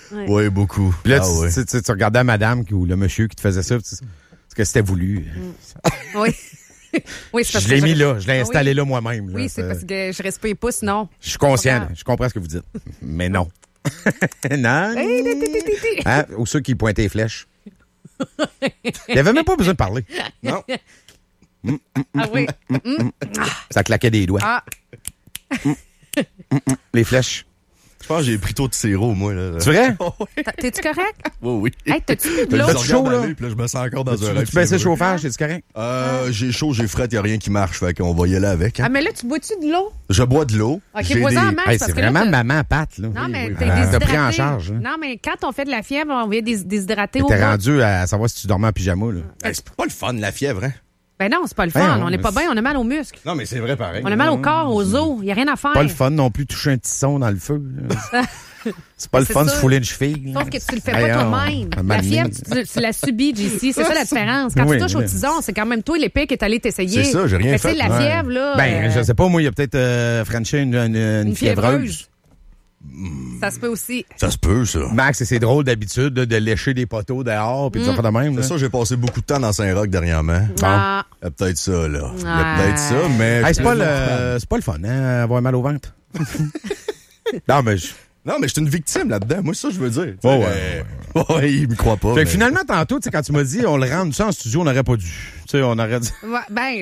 Oui, beaucoup. Puis là, tu regardais la madame ou le monsieur qui te faisait ça, parce que c'était voulu. Oui. Oui, c'est parce je l'ai mis là, je l'ai installé là moi-même. Là. Oui, c'est parce que je respire pas, sinon. Je suis conscient, je comprends ce que vous dites. Mais non. Non. Hein? Ou ceux qui pointaient les flèches. Il n'y avait même pas besoin de parler. Non. Ah oui. Ça claquait des doigts. Ah. Les flèches. Je pense que j'ai pris trop de sirop, moi. Là. C'est vrai? T'es-tu correct? Oui. Hey, t'as-tu bu de l'eau? Je chaud, là. Puis là, je me sens encore dans un rêve. Tu baisses le chauffage, c'est-tu correct? J'ai chaud, j'ai frais, il n'y a rien qui marche. Fait qu'on va y aller avec. Hein. Ah, mais là, tu bois-tu de l'eau? Je bois de l'eau. OK, bois-en en masse. Hey, c'est vraiment maman Pat, là. Non, mais oui. t'es déshydraté. T'as pris en charge. Hein. Non, mais quand on fait de la fièvre, on vient déshydrater au T'es bas. rendu à savoir si tu dormais en pyjama, là. C'est pas le fun, la fièvre, hein? Ben non, c'est pas le fun. On n'est pas bien, on a mal aux muscles. Non, mais c'est vrai pareil. On a mal au corps, aux os. Il n'y a rien à faire. Pas le fun non plus, toucher un petit son dans le feu. C'est pas le fun de se fouler une cheville. Sauf que tu le fais pas toi-même. La fièvre, tu la subis, JC. C'est ça la différence. Quand tu touches au tison, c'est quand même toi l'épée qui est allé t'essayer. C'est ça, j'ai rien fait. Tu sais, la fièvre, là. Ben, je sais pas, moi, il y a peut-être Frenché une fiévreuse. Ça se peut aussi. Ça se peut, ça. Max, c'est drôle d'habitude de lécher des poteaux dehors puis de faire de même. C'est ça, j'ai passé beaucoup de temps dans Saint-Roch dernièrement. Ah. Il y a peut-être ça, là. Il y a peut-être ça, mais... Hey, c'est pas le fun, hein, avoir mal au ventre. Non, mais je suis une victime là-dedans. Moi, c'est ça que je veux dire. Ouais, il me croit pas. Fait que finalement, tantôt, quand tu m'as dit on le rentre ça en studio, on n'aurait pas dû. Tu sais, on aurait dit... Ouais, ben,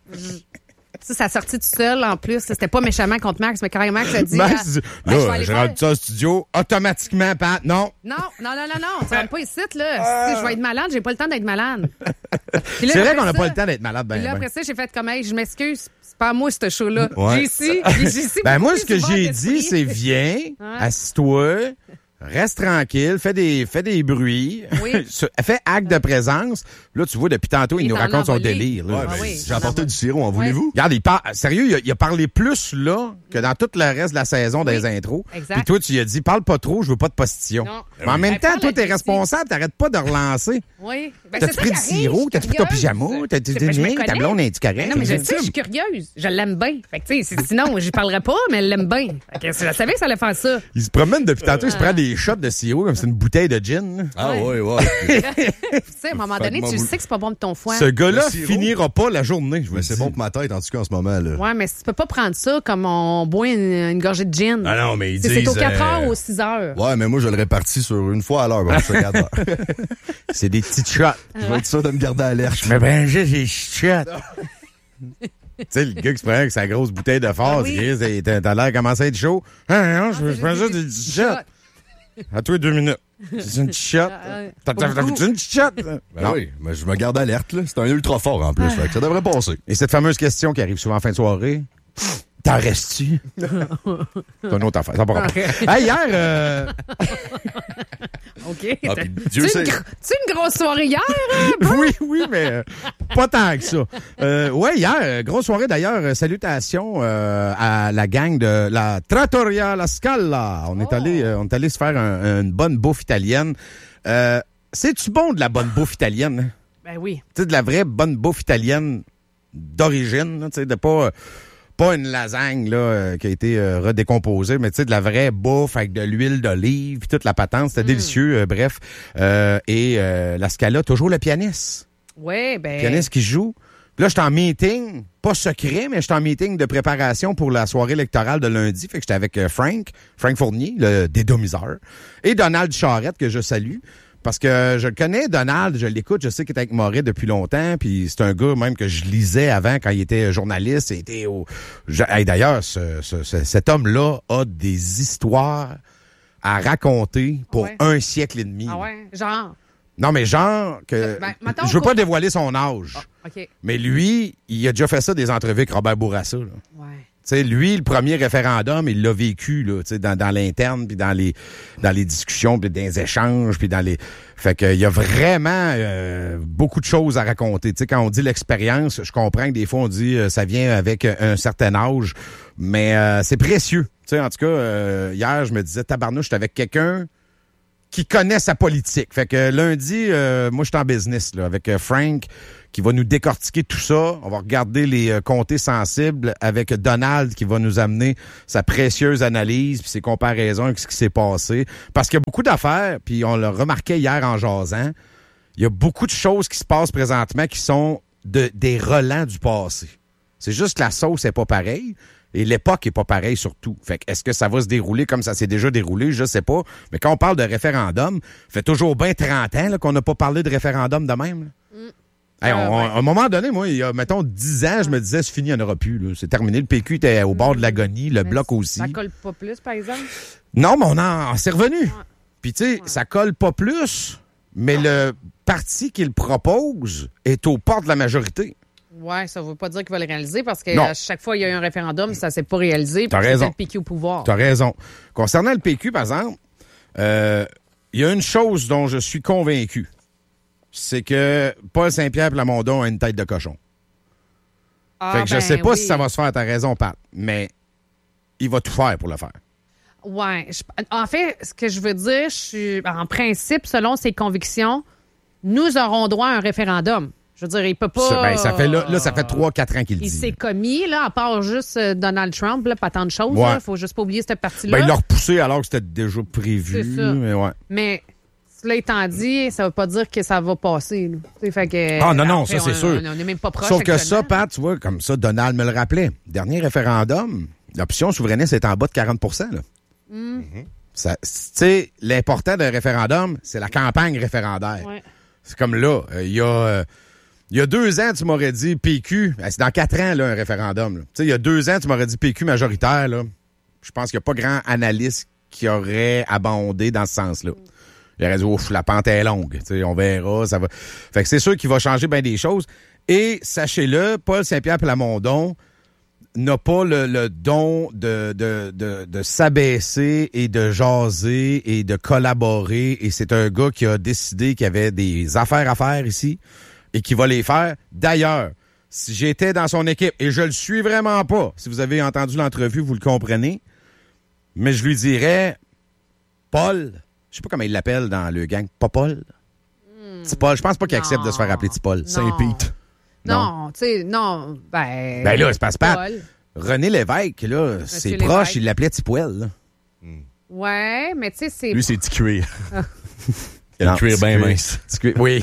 ça a sorti tout seul, en plus. C'était pas méchamment contre Max, mais carrément Max a dit... Max, là, je rentre ça en studio, automatiquement, Pat, non. Non. Tu rentres pas ici, là. Si je vais être malade, j'ai pas le temps d'être malade. C'est vrai qu'on n'a pas le temps d'être malade. Puis là, après ça, j'ai fait comme, hey, je m'excuse, c'est pas à moi, ce show-là. Ouais. J'ai Ben, moi, ce que j'ai dit, c'est viens, assis-toi, reste tranquille, fais des bruits, fais acte de présence. Là, tu vois, depuis tantôt, il nous raconte son délire. Là. J'ai apporté du sirop, en voulez-vous? Regarde, sérieux, il a parlé plus là que dans tout le reste de la saison des intros. Puis toi, tu lui as dit, parle pas trop, je veux pas de postillon. Non. Mais en même temps, toi, t'es responsable, t'arrêtes pas de relancer. Oui. Ben, T'as-tu pris du sirop? T'as-tu pris ton pyjama? Ta blonde, est-tu correcte? Non, mais je sais, je suis curieuse. Je l'aime bien. Fait que, tu sais, sinon, j'y parlerais pas, mais elle l'aime bien. Fait que je savais que ça allait faire ça. Il se promène depuis tantôt, il se prend des shots de sirop comme c'est une bouteille de gin. Ah, ouais. Tu sais, à un moment donné, tu sais que c'est pas bon de ton foie. Ce gars-là finira pas la journée, je vous Mais dis. c'est bon pour ma tête, en tout cas, en ce moment, là. Ouais, mais tu peux pas prendre ça comme on boit une gorgée de gin. Ah non, mais ils C'est disent... aux 4 heures ou aux 6 heures. Ouais, mais moi, je le répartis sur une fois à l'heure. Bon, c'est 4 heures. C'est des petites shots. Je vais être sûr de me garder alerte. Je me prends juste des shots. Tu sais, le gars qui se prend avec sa grosse bouteille de force, t'as l'air commencé à être chaud. Non, je prends juste des petits shots. À toi 2 minutes. C'est une petite shot. T'as une petite shot? Ben oui, mais je me garde alerte, là. C'est un ultra fort, en plus. Fait que ça devrait passer. Et cette fameuse question qui arrive souvent en fin de soirée, t'en restes-tu? C'est une autre affaire. Ça va pas rapport. Hey, hier... OK. Ah, puis Dieu sait. Tu une grosse soirée hier? Oui, mais pas tant que ça. Hier, grosse soirée d'ailleurs. Salutations à la gang de la Trattoria La Scala. On est allé se faire une bonne bouffe italienne. C'est-tu bon de la bonne bouffe italienne? Ben oui. Tu sais, de la vraie bonne bouffe italienne d'origine, tu sais, de pas une lasagne là qui a été redécomposée, mais tu sais de la vraie bouffe avec de l'huile d'olive puis toute la patente, c'était délicieux. Bref, et la Scala, toujours le pianiste. Ouais, ben. Pianiste qui joue. Puis là, j'étais en meeting, pas secret, mais j'étais en meeting de préparation pour la soirée électorale de lundi. Fait que j'étais avec Frank Fournier, le dédomiseur, et Donald Charette que je salue. Parce que je connais Donald, je l'écoute, je sais qu'il est avec Moret depuis longtemps, puis c'est un gars même que je lisais avant quand il était journaliste. D'ailleurs, cet homme-là a des histoires à raconter pour un siècle et demi. Ah ouais? Genre? Non, mais genre que je veux pas dévoiler son âge. OK. Mais lui, il a déjà fait ça des entrevues avec Robert Bourassa. Là. Ouais. Tu sais, lui, le premier référendum, il l'a vécu là, tu sais, dans l'interne, puis dans les discussions, puis dans les échanges, puis dans les... Fait qu'il y a vraiment beaucoup de choses à raconter. Tu sais, quand on dit l'expérience, je comprends que des fois, on dit ça vient avec un certain âge, mais c'est précieux. Tu sais, en tout cas, hier, je me disais, tabarnouche, j'étais avec quelqu'un qui connaît sa politique. Fait que lundi, moi, je suis en business là, avec Frank qui va nous décortiquer tout ça. On va regarder les comtés sensibles avec Donald qui va nous amener sa précieuse analyse puis ses comparaisons avec ce qui s'est passé. Parce qu'il y a beaucoup d'affaires, puis on l'a remarqué hier en jasant, il y a beaucoup de choses qui se passent présentement qui sont des relents du passé. C'est juste que la sauce n'est pas pareille. Et l'époque est pas pareille surtout. Fait que est-ce que ça va se dérouler comme ça s'est déjà déroulé? Je sais pas. Mais quand on parle de référendum, fait toujours bien 30 ans là, qu'on n'a pas parlé de référendum de même. Hey, à un moment donné, moi, il y a, mettons, 10 ans, je me disais, c'est fini, il n'y en aura plus. Là. C'est terminé. Le PQ était au bord de l'agonie, le Bloc aussi. Ça colle pas plus, par exemple? Non, mais on s'est revenu. Puis, tu sais, ça colle pas plus, mais le parti qu'il propose est aux portes de la majorité. Oui, ça ne veut pas dire qu'il va le réaliser parce qu'à chaque fois qu'il y a eu un référendum, ça ne s'est pas réalisé. T'as raison. C'était le PQ au pouvoir. T'as raison. Concernant le PQ, par exemple, il y a une chose dont je suis convaincu. C'est que Paul Saint-Pierre Plamondon a une tête de cochon. Fait que je sais pas si ça va se faire, t'as raison, Pat, mais il va tout faire pour le faire. Oui. En fait, ce que je veux dire, en principe, selon ses convictions, nous aurons droit à un référendum. Je veux dire, il peut pas... ça fait 3-4 ans qu'il dit. Il s'est commis, là, à part juste Donald Trump, là, pas tant de choses. Il ne faut juste pas oublier cette partie-là. Ben, il l'a repoussé alors que c'était déjà prévu. C'est ça. Mais cela étant dit, ça ne veut pas dire que ça va passer. Fait que, non, ça c'est sûr. On n'est même pas proche. Sauf que ça, Pat, tu vois, comme ça, Donald me le rappelait. Dernier référendum, l'option souverainiste est en bas de 40 là. Tu sais, l'important d'un référendum, c'est la campagne référendaire. Ouais. C'est comme là, il y a 2 ans, tu m'aurais dit PQ. C'est dans 4 ans, là, un référendum. Tu sais, il y a 2 ans, tu m'aurais dit PQ majoritaire, là. Je pense qu'il n'y a pas grand analyste qui aurait abondé dans ce sens-là. Il aurait dit, ouf, la pente est longue. Tu sais, on verra, ça va. Fait que c'est sûr qu'il va changer bien des choses. Et sachez-le, Paul Saint-Pierre Plamondon n'a pas le don de s'abaisser et de jaser et de collaborer. Et c'est un gars qui a décidé qu'il y avait des affaires à faire ici et qui va les faire. D'ailleurs, si j'étais dans son équipe, et je le suis vraiment pas, si vous avez entendu l'entrevue, vous le comprenez, mais je lui dirais, Paul, je sais pas comment il l'appelle dans le gang, pas Paul? Paul, je pense pas qu'il accepte de se faire appeler Paul. Saint-Pete. Non, tu sais, non, ben là, c'est pas René Lévesque, là, c'est proche, il l'appelait Tipoel, Ouais, mais tu sais, c'est... Lui, c'est Ticuir. Il a le cuir bien mince. Oui.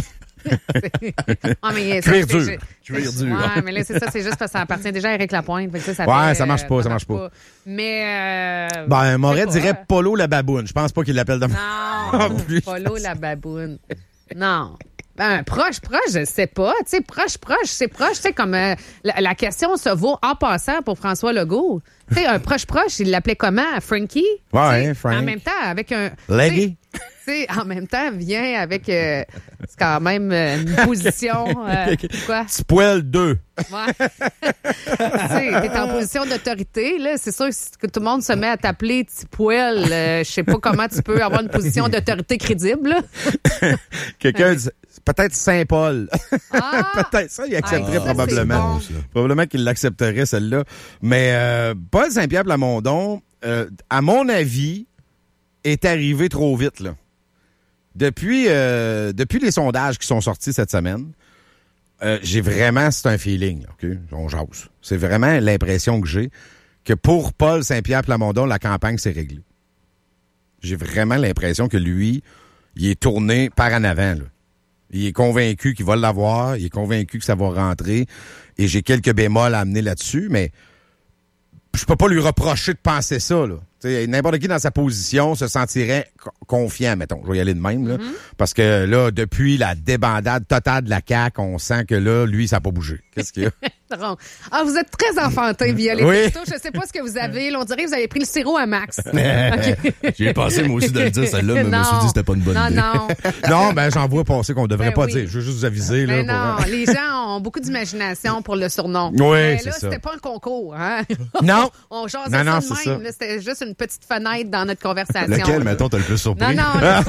Cuir dur. Cuir dur. Ouais, mais là, c'est ça, c'est juste parce que ça appartient déjà à Éric Lapointe. Fait que ça ça marche pas, ça marche pas. Mais... Moret dirait Polo la baboune. Je pense pas qu'il l'appelle de Non, Polo la baboune. Non. Ben, proche, je sais pas. Tu sais, proche, c'est proche. Tu sais, comme la question se vaut en passant pour François Legault. Tu sais, un proche, il l'appelait comment? Frankie? Ouais, Frank. En même temps, avec un... Leggy? Tu sais, en même temps, vient avec... c'est quand même une position... quoi? Tipoel 2. Ouais. Tu sais, t'es en position d'autorité, là. C'est sûr que tout le monde se met à t'appeler Tipoel. Je sais pas comment tu peux avoir une position d'autorité crédible, là. Quelqu'un dit... Peut-être Saint-Paul. Peut-être ça, il accepterait probablement. Bon. Probablement qu'il l'accepterait, celle-là. Mais Paul Saint-Pierre Plamondon, à mon avis, est arrivé trop vite, là. Depuis les sondages qui sont sortis cette semaine, j'ai vraiment, c'est un feeling, là, OK? On jase. C'est vraiment l'impression que j'ai que pour Paul Saint-Pierre Plamondon, la campagne s'est réglée. J'ai vraiment l'impression que lui, il est tourné par en avant, là. Il est convaincu qu'il va l'avoir. Il est convaincu que ça va rentrer. Et j'ai quelques bémols à amener là-dessus, mais je peux pas lui reprocher de penser ça, là. T'sais, n'importe qui dans sa position se sentirait confiant, mettons. Je vais y aller de même, là. Parce que là, depuis la débandade totale de la CAQ, on sent que là, lui, ça n'a pas bougé. Qu'est-ce qu'il y a? Vous êtes très enfantin via les textos. Je sais pas ce que vous avez. Là, on dirait que vous avez pris le sirop à max. Okay. J'ai pensé, moi aussi, de le dire, celle-là, mais je me suis dit que c'était pas une bonne idée. Non, ben, j'en vois passer qu'on devrait pas dire. Je veux juste vous aviser, là. Non, les gens ont beaucoup d'imagination pour le surnom. Oui, mais c'est là, ça. C'était pas un concours, hein? Non. On jasait ça de même. Là, c'était juste une petite fenêtre dans notre conversation. Lequel, mettons, t'as le plus surpris? Non,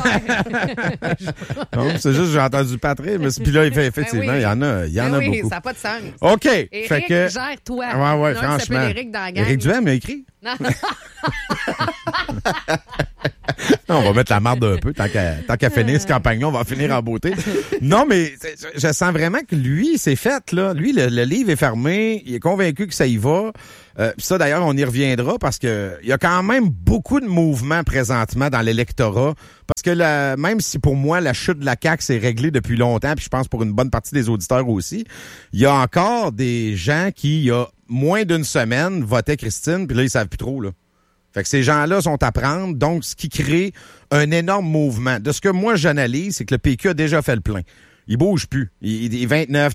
c'est juste, j'ai entendu Patrick, mais puis là, il fait effectivement, il y en a beaucoup. Oui, ça n'a pas de sens. OK. Éric, fait que... gère-toi. Ouais, franchement. Éric dans la gang. Éric Duhem a écrit. Non. On va mettre la marde un peu. Tant qu'à finir ce campagne-là, on va finir en beauté. Non, mais je sens vraiment que lui, c'est fait, là. Lui, le livre est fermé. Il est convaincu que ça y va. Puis ça, d'ailleurs, on y reviendra parce que il y a quand même beaucoup de mouvements présentement dans l'électorat. Parce que même si pour moi, la chute de la CAQ s'est réglée depuis longtemps, puis je pense pour une bonne partie des auditeurs aussi, il y a encore des gens qui, il y a moins d'une semaine, votaient Christine, puis là, ils savent plus trop, là. Fait que ces gens-là sont à prendre, donc ce qui crée un énorme mouvement. De ce que moi, j'analyse, c'est que le PQ a déjà fait le plein. Il bouge plus. Il est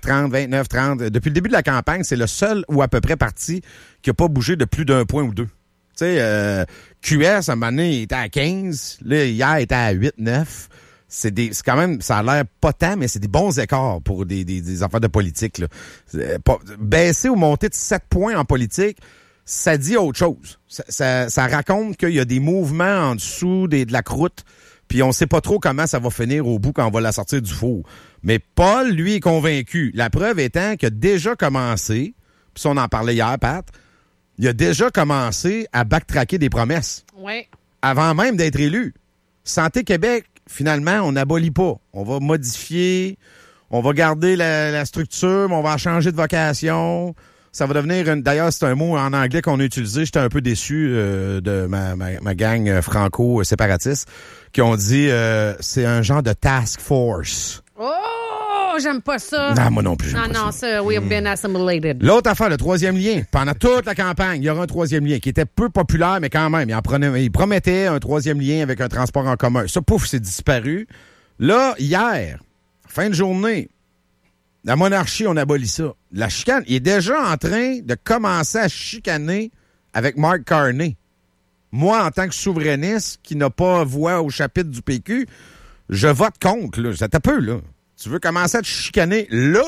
29-30. Depuis le début de la campagne, c'est le seul ou à peu près parti qui a pas bougé de plus d'un point ou deux. Tu sais, QS, à un moment donné, il était à 15. Là, hier, il était à 8-9. C'est quand même, ça a l'air pas tant, mais c'est des bons écarts pour des affaires de politique, là. Baisser ou monter de 7 points en politique, ça dit autre chose. Ça raconte qu'il y a des mouvements en dessous de la croûte, puis on sait pas trop comment ça va finir au bout quand on va la sortir du four. Mais Paul, lui, est convaincu. La preuve étant qu'il a déjà commencé, puis on en parlait hier, Pat, il a déjà commencé à backtracker des promesses. Oui. Avant même d'être élu. Santé Québec, finalement, on n'abolit pas. On va modifier, on va garder la structure, mais on va changer de vocation. Ça va devenir d'ailleurs, c'est un mot en anglais qu'on a utilisé. J'étais un peu déçu de ma gang franco-séparatiste qui ont dit c'est un genre de task force. Oh, j'aime pas ça. Non, moi non plus. Non, ça, we have been assimilated. L'autre affaire, le troisième lien. Pendant toute la campagne, il y aura un troisième lien qui était peu populaire, mais quand même, il promettait un troisième lien avec un transport en commun. Ça, pouf, c'est disparu. Là, hier, fin de journée, la monarchie, on abolit ça. La chicane, il est déjà en train de commencer à chicaner avec Mark Carney. Moi, en tant que souverainiste qui n'a pas voix au chapitre du PQ, je vote contre, là. Ça t'a peu, là. Tu veux commencer à te chicaner là?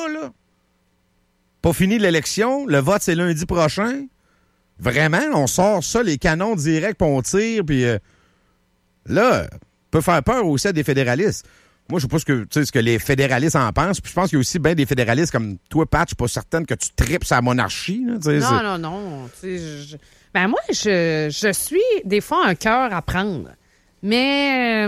Pas fini l'élection, le vote, c'est lundi prochain. Vraiment, on sort ça, les canons directs, puis on tire, puis là, peut faire peur aussi à des fédéralistes. Moi, je sais pas ce que les fédéralistes en pensent. Puis je pense qu'il y a aussi bien des fédéralistes comme toi, Pat. Je suis pas certaine que tu tripes sur la monarchie. Là, non. Ben moi, je suis des fois un cœur à prendre. Mais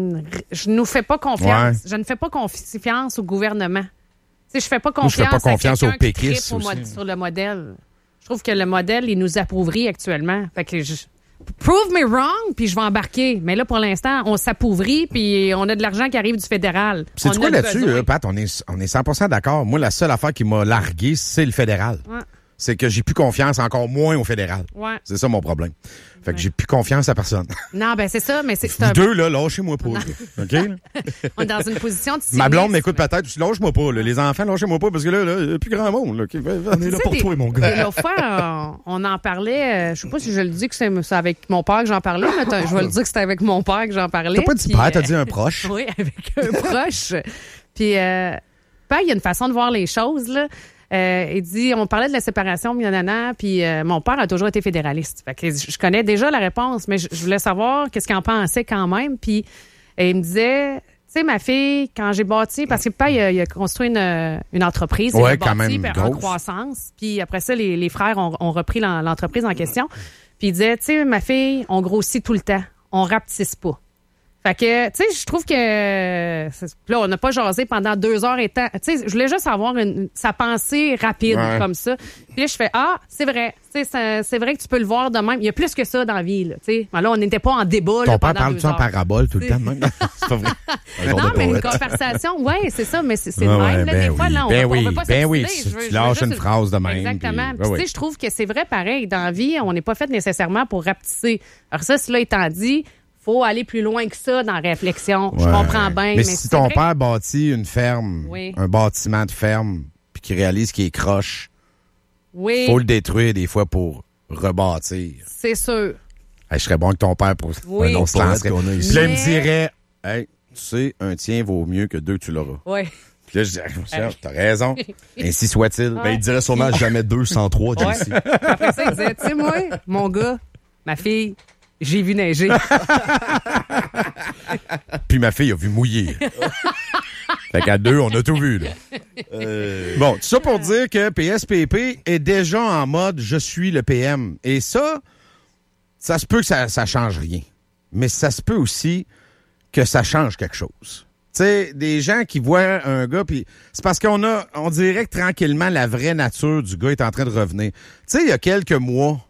je ne fais pas confiance. Ouais. Je ne fais pas confiance au gouvernement. Je fais pas confiance, je fais pas confiance aux péquistes sur le modèle. Je trouve que le modèle, il nous appauvrit actuellement. Fait que prove me wrong, puis je vais embarquer. Mais là, pour l'instant, on s'appauvrit, puis on a de l'argent qui arrive du fédéral. C'est quoi là-dessus, Pat? On est 100% d'accord. Moi, la seule affaire qui m'a largué, c'est le fédéral. Ouais. C'est que j'ai plus confiance encore moins au fédéral. Ouais. C'est ça mon problème. Fait que j'ai plus confiance à personne. Non, ben c'est ça, mais c'est vous deux, là, lâchez-moi pas. OK? On est dans une position de ma blonde m'écoute peut-être, lâche-moi pas. Là. Les enfants, lâchez-moi pas, parce que là, il n'y a plus grand monde. Là. On est là pour toi, mon gars. L'autre fois, on en parlait, je sais pas si je le dis que c'est avec mon père que j'en parlais, mais je vais le dire que c'était avec mon père que j'en parlais. T'as pas dit père, t'as dit un proche. Oui, avec un proche. Puis, père, il y a une façon de voir les choses, là. Il dit, on parlait de la séparation, puis mon père a toujours été fédéraliste. Fait que je connais déjà la réponse, mais je voulais savoir qu'est-ce qu'il en pensait quand même. Puis il me disait, tu sais, ma fille, quand j'ai bâti, parce que papa, il a construit une entreprise, il a bâti en croissance. Puis après ça, les frères ont repris l'entreprise en question. Puis il disait, tu sais, ma fille, on grossit tout le temps, on rapetisse pas. Fait que, tu sais, je trouve que là, on n'a pas jasé pendant 2 heures et tant. Tu sais, je voulais juste avoir sa pensée rapide comme ça. Puis là, je fais c'est vrai. Tu sais, c'est vrai que tu peux le voir de même. Il y a plus que ça dans la vie, là. Tu sais, là, on n'était pas en débat. Ton là, père parle-tu en parabole tout le temps, même? C'est pas vrai. Non, mais une conversation, c'est ça, mais c'est le même. Là, des fois, là, on veut pas tu lâches une phrase de même. Exactement. Puis, tu sais, je trouve que c'est vrai pareil. Dans la vie, on n'est pas fait nécessairement pour rapetisser. Alors ça, cela étant dit, faut aller plus loin que ça dans la réflexion. Je comprends bien. Mais si ton père bâtit une ferme, un bâtiment de ferme, puis qu'il réalise qu'il est croche, faut le détruire des fois pour rebâtir. C'est sûr. Je serais bon que ton père pour un autre sens. Puis là, il me dirait, hey, tu sais, un tien vaut mieux que 2 que tu l'auras. Oui. Puis là, je dirais, Serge, t'as raison. Ainsi soit-il. Ben, il dirait sûrement jamais 2 sans 3, JC. Après ça, il disait, tu sais, moi, mon gars, ma fille, j'ai vu neiger. Puis ma fille a vu mouiller. Fait qu'à 2, on a tout vu, là. Bon, tout ça pour dire que PSPP est déjà en mode « je suis le PM ». Et ça se peut que ça change rien. mais ça se peut aussi que ça change quelque chose. Tu sais, des gens qui voient un gars, puis c'est parce on dirait que tranquillement, la vraie nature du gars est en train de revenir. Tu sais, il y a quelques mois,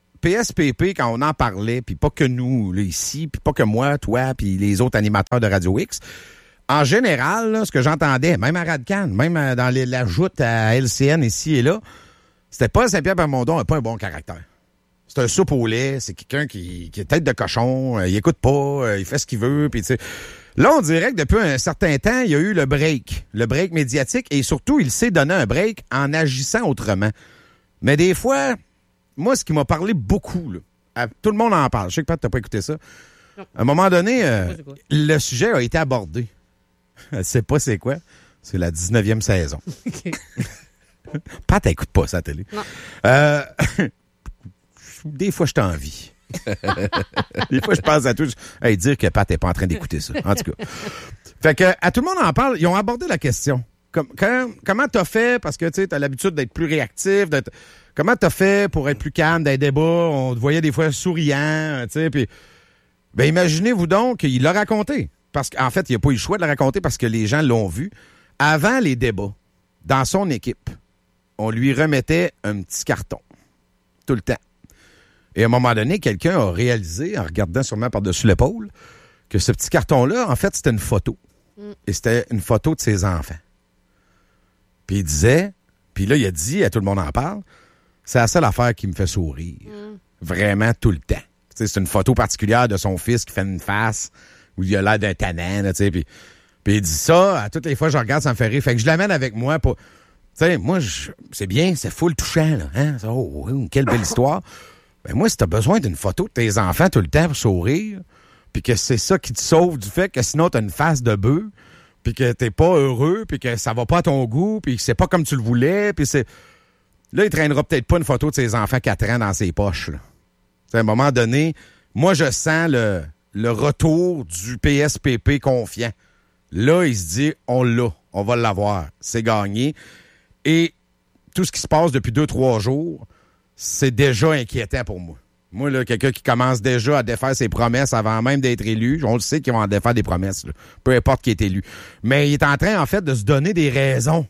PSPP, quand on en parlait, puis pas que nous, là, ici, puis pas que moi, toi, puis les autres animateurs de Radio X, en général, là, ce que j'entendais, même à Radcan, même dans la joute à LCN ici et là, c'était pas Saint-Pierre Plamondon n'a pas un bon caractère. C'est un soupe au lait, c'est quelqu'un qui est tête de cochon, il écoute pas, il fait ce qu'il veut, puis tu sais. Là, on dirait que depuis un certain temps, il y a eu le break médiatique, et surtout, il s'est donné un break en agissant autrement. Mais des fois, moi, ce qui m'a parlé beaucoup, là, tout le monde en parle. Je sais que Pat, t'as pas écouté ça. Non. À un moment donné, le sujet a été abordé. Elle sait pas c'est quoi. C'est la 19e saison. Okay. Pat, t'écoutes pas ça à la télé. Non. Des fois, je t'envie. Des fois, je pense à tout. Dire que Pat n'est pas en train d'écouter ça. En tout cas. Fait que, à tout le monde en parle. Ils ont abordé la question. Comment t'as fait? Parce que, tu sais, t'as l'habitude d'être plus réactif. Comment t'as fait pour être plus calme dans les débats? On te voyait des fois souriant, tu sais. Puis, ben, imaginez-vous donc qu'il l'a raconté. Parce qu'en fait, il n'a pas eu le choix de le raconter parce que les gens l'ont vu. Avant les débats, dans son équipe, on lui remettait un petit carton. Tout le temps. Et à un moment donné, quelqu'un a réalisé, en regardant sûrement par-dessus l'épaule, que ce petit carton-là, en fait, c'était une photo. Et c'était une photo de ses enfants. Puis il disait, puis là, il a dit, à tout le monde en parle, c'est la seule affaire qui me fait sourire. Vraiment tout le temps. T'sais, c'est une photo particulière de son fils qui fait une face où il a l'air d'un tannant, tu sais. Puis il dit ça, à toutes les fois que je regarde, ça me fait rire. Fait que je l'amène avec moi pour... Tu sais, moi, c'est bien, c'est full touchant, là. Hein? Oh, quelle belle histoire. Ben moi, si t'as besoin d'une photo de tes enfants tout le temps pour sourire, puis que c'est ça qui te sauve du fait que sinon t'as une face de bœuf, puis que t'es pas heureux, puis que ça va pas à ton goût, puis que c'est pas comme tu le voulais, puis c'est... Là, il traînera peut-être pas une photo de ses enfants 4 ans dans ses poches, là. À un moment donné, moi, je sens le retour du PSPP confiant. Là, il se dit, on l'a, on va l'avoir, c'est gagné. Et tout ce qui se passe depuis 2-3 jours, c'est déjà inquiétant pour moi. Moi, là, quelqu'un qui commence déjà à défaire ses promesses avant même d'être élu, on le sait qu'ils vont en défaire des promesses, là, peu importe qui est élu. Mais il est en train, en fait, de se donner des raisons.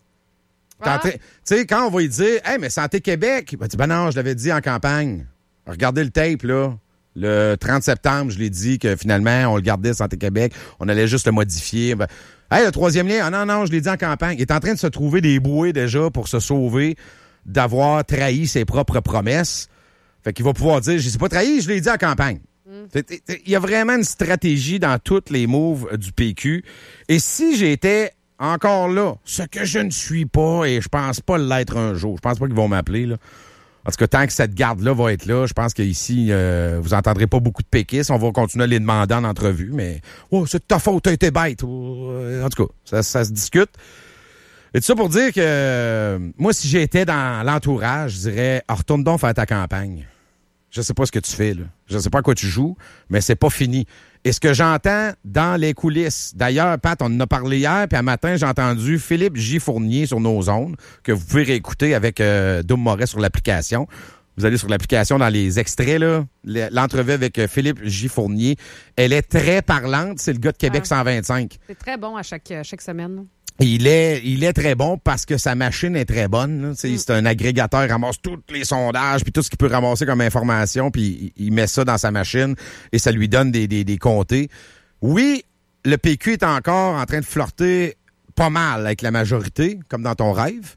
Tu sais, quand on va lui dire, « Hey, mais Santé Québec! » Ben, ben non, je l'avais dit en campagne. Regardez le tape, là. Le 30 septembre, je l'ai dit que finalement, on le gardait Santé Québec. On allait juste le modifier. Ben, hey, le 3e lien, ah non, je l'ai dit en campagne. Il est en train de se trouver des bouées déjà pour se sauver d'avoir trahi ses propres promesses. Fait qu'il va pouvoir dire, je ne sais pas trahi, je l'ai dit en campagne. Il y a vraiment une stratégie dans toutes les moves du PQ. Et si j'étais encore là, ce que je ne suis pas, et je pense pas l'être un jour, je pense pas qu'ils vont m'appeler, là. En tout cas, tant que cette garde-là va être là, je pense qu'ici, vous entendrez pas beaucoup de péquistes. On va continuer à les demander en entrevue, mais « Oh, c'est de ta faute, t'as été bête. » En tout cas, ça se discute. Et tout ça pour dire que moi, si j'étais dans l'entourage, je dirais « Retourne donc faire ta campagne. » Je sais pas ce que tu fais, là. Je sais pas à quoi tu joues, mais c'est pas fini. Et ce que j'entends dans les coulisses, d'ailleurs, Pat, on en a parlé hier, puis un matin, j'ai entendu Philippe J. Fournier sur nos ondes, que vous pouvez réécouter avec Dom Moret sur l'application. Vous allez sur l'application dans les extraits, là, l'entrevue avec Philippe J. Fournier. Elle est très parlante, c'est le gars de Québec 125. C'est très bon à chaque semaine. Il est très bon parce que sa machine est très bonne. C'est un agrégateur, il ramasse tous les sondages, puis tout ce qu'il peut ramasser comme information, puis il met ça dans sa machine et ça lui donne des comtés. Oui, le PQ est encore en train de flirter pas mal avec la majorité, comme dans ton rêve.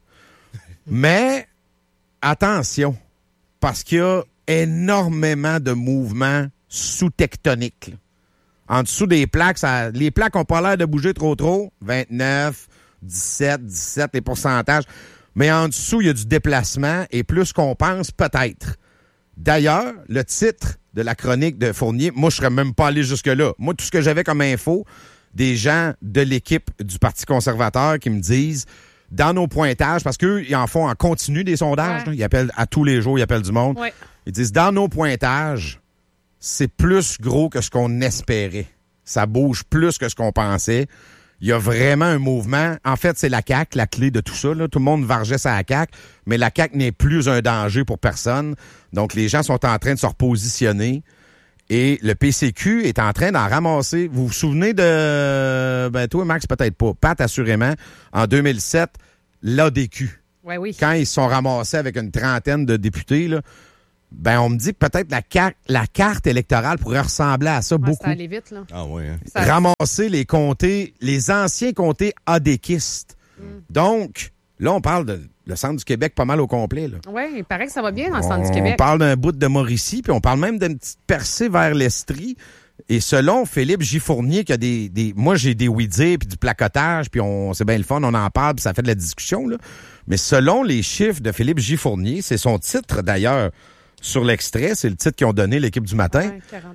Mais attention, parce qu'il y a énormément de mouvements sous-tectoniques, là. En dessous des plaques, les plaques n'ont pas l'air de bouger trop. 29, 17, les pourcentages. Mais en dessous, il y a du déplacement et plus qu'on pense, peut-être. D'ailleurs, le titre de la chronique de Fournier, moi, je serais même pas allé jusque-là. Moi, tout ce que j'avais comme info, des gens de l'équipe du Parti conservateur qui me disent, dans nos pointages, parce qu'eux, ils en font en continu des sondages. Ouais. Ils appellent à tous les jours, ils appellent du monde. Ouais. Ils disent, dans nos pointages, c'est plus gros que ce qu'on espérait. Ça bouge plus que ce qu'on pensait. Il y a vraiment un mouvement. En fait, c'est la CAQ, la clé de tout ça, là. Tout le monde vargeait ça à la CAQ, mais la CAQ n'est plus un danger pour personne. Donc, les gens sont en train de se repositionner. Et le PCQ est en train d'en ramasser. Vous vous souvenez de... toi, Max, peut-être pas. Pat, assurément, en 2007, l'ADQ. Oui. Quand ils se sont ramassés avec une trentaine de députés, là, on me dit que peut-être la carte électorale pourrait ressembler à ça beaucoup. Ça allait vite, là. Ah oui, hein? Ramasser les comtés, les anciens comtés adéquistes. Donc, là, on parle de le centre du Québec pas mal au complet. Oui, il paraît que ça va bien dans le centre du Québec. On parle d'un bout de Mauricie, puis on parle même d'une petite percée vers l'Estrie. Et selon Philippe J. Fournier, qui a moi, j'ai des oui-dire, puis du placotage, puis c'est bien le fun, on en parle, puis ça fait de la discussion, là. Mais selon les chiffres de Philippe J. Fournier, c'est son titre, d'ailleurs, sur l'extrait, c'est le titre qu'ils ont donné l'équipe du matin. Ouais, 41.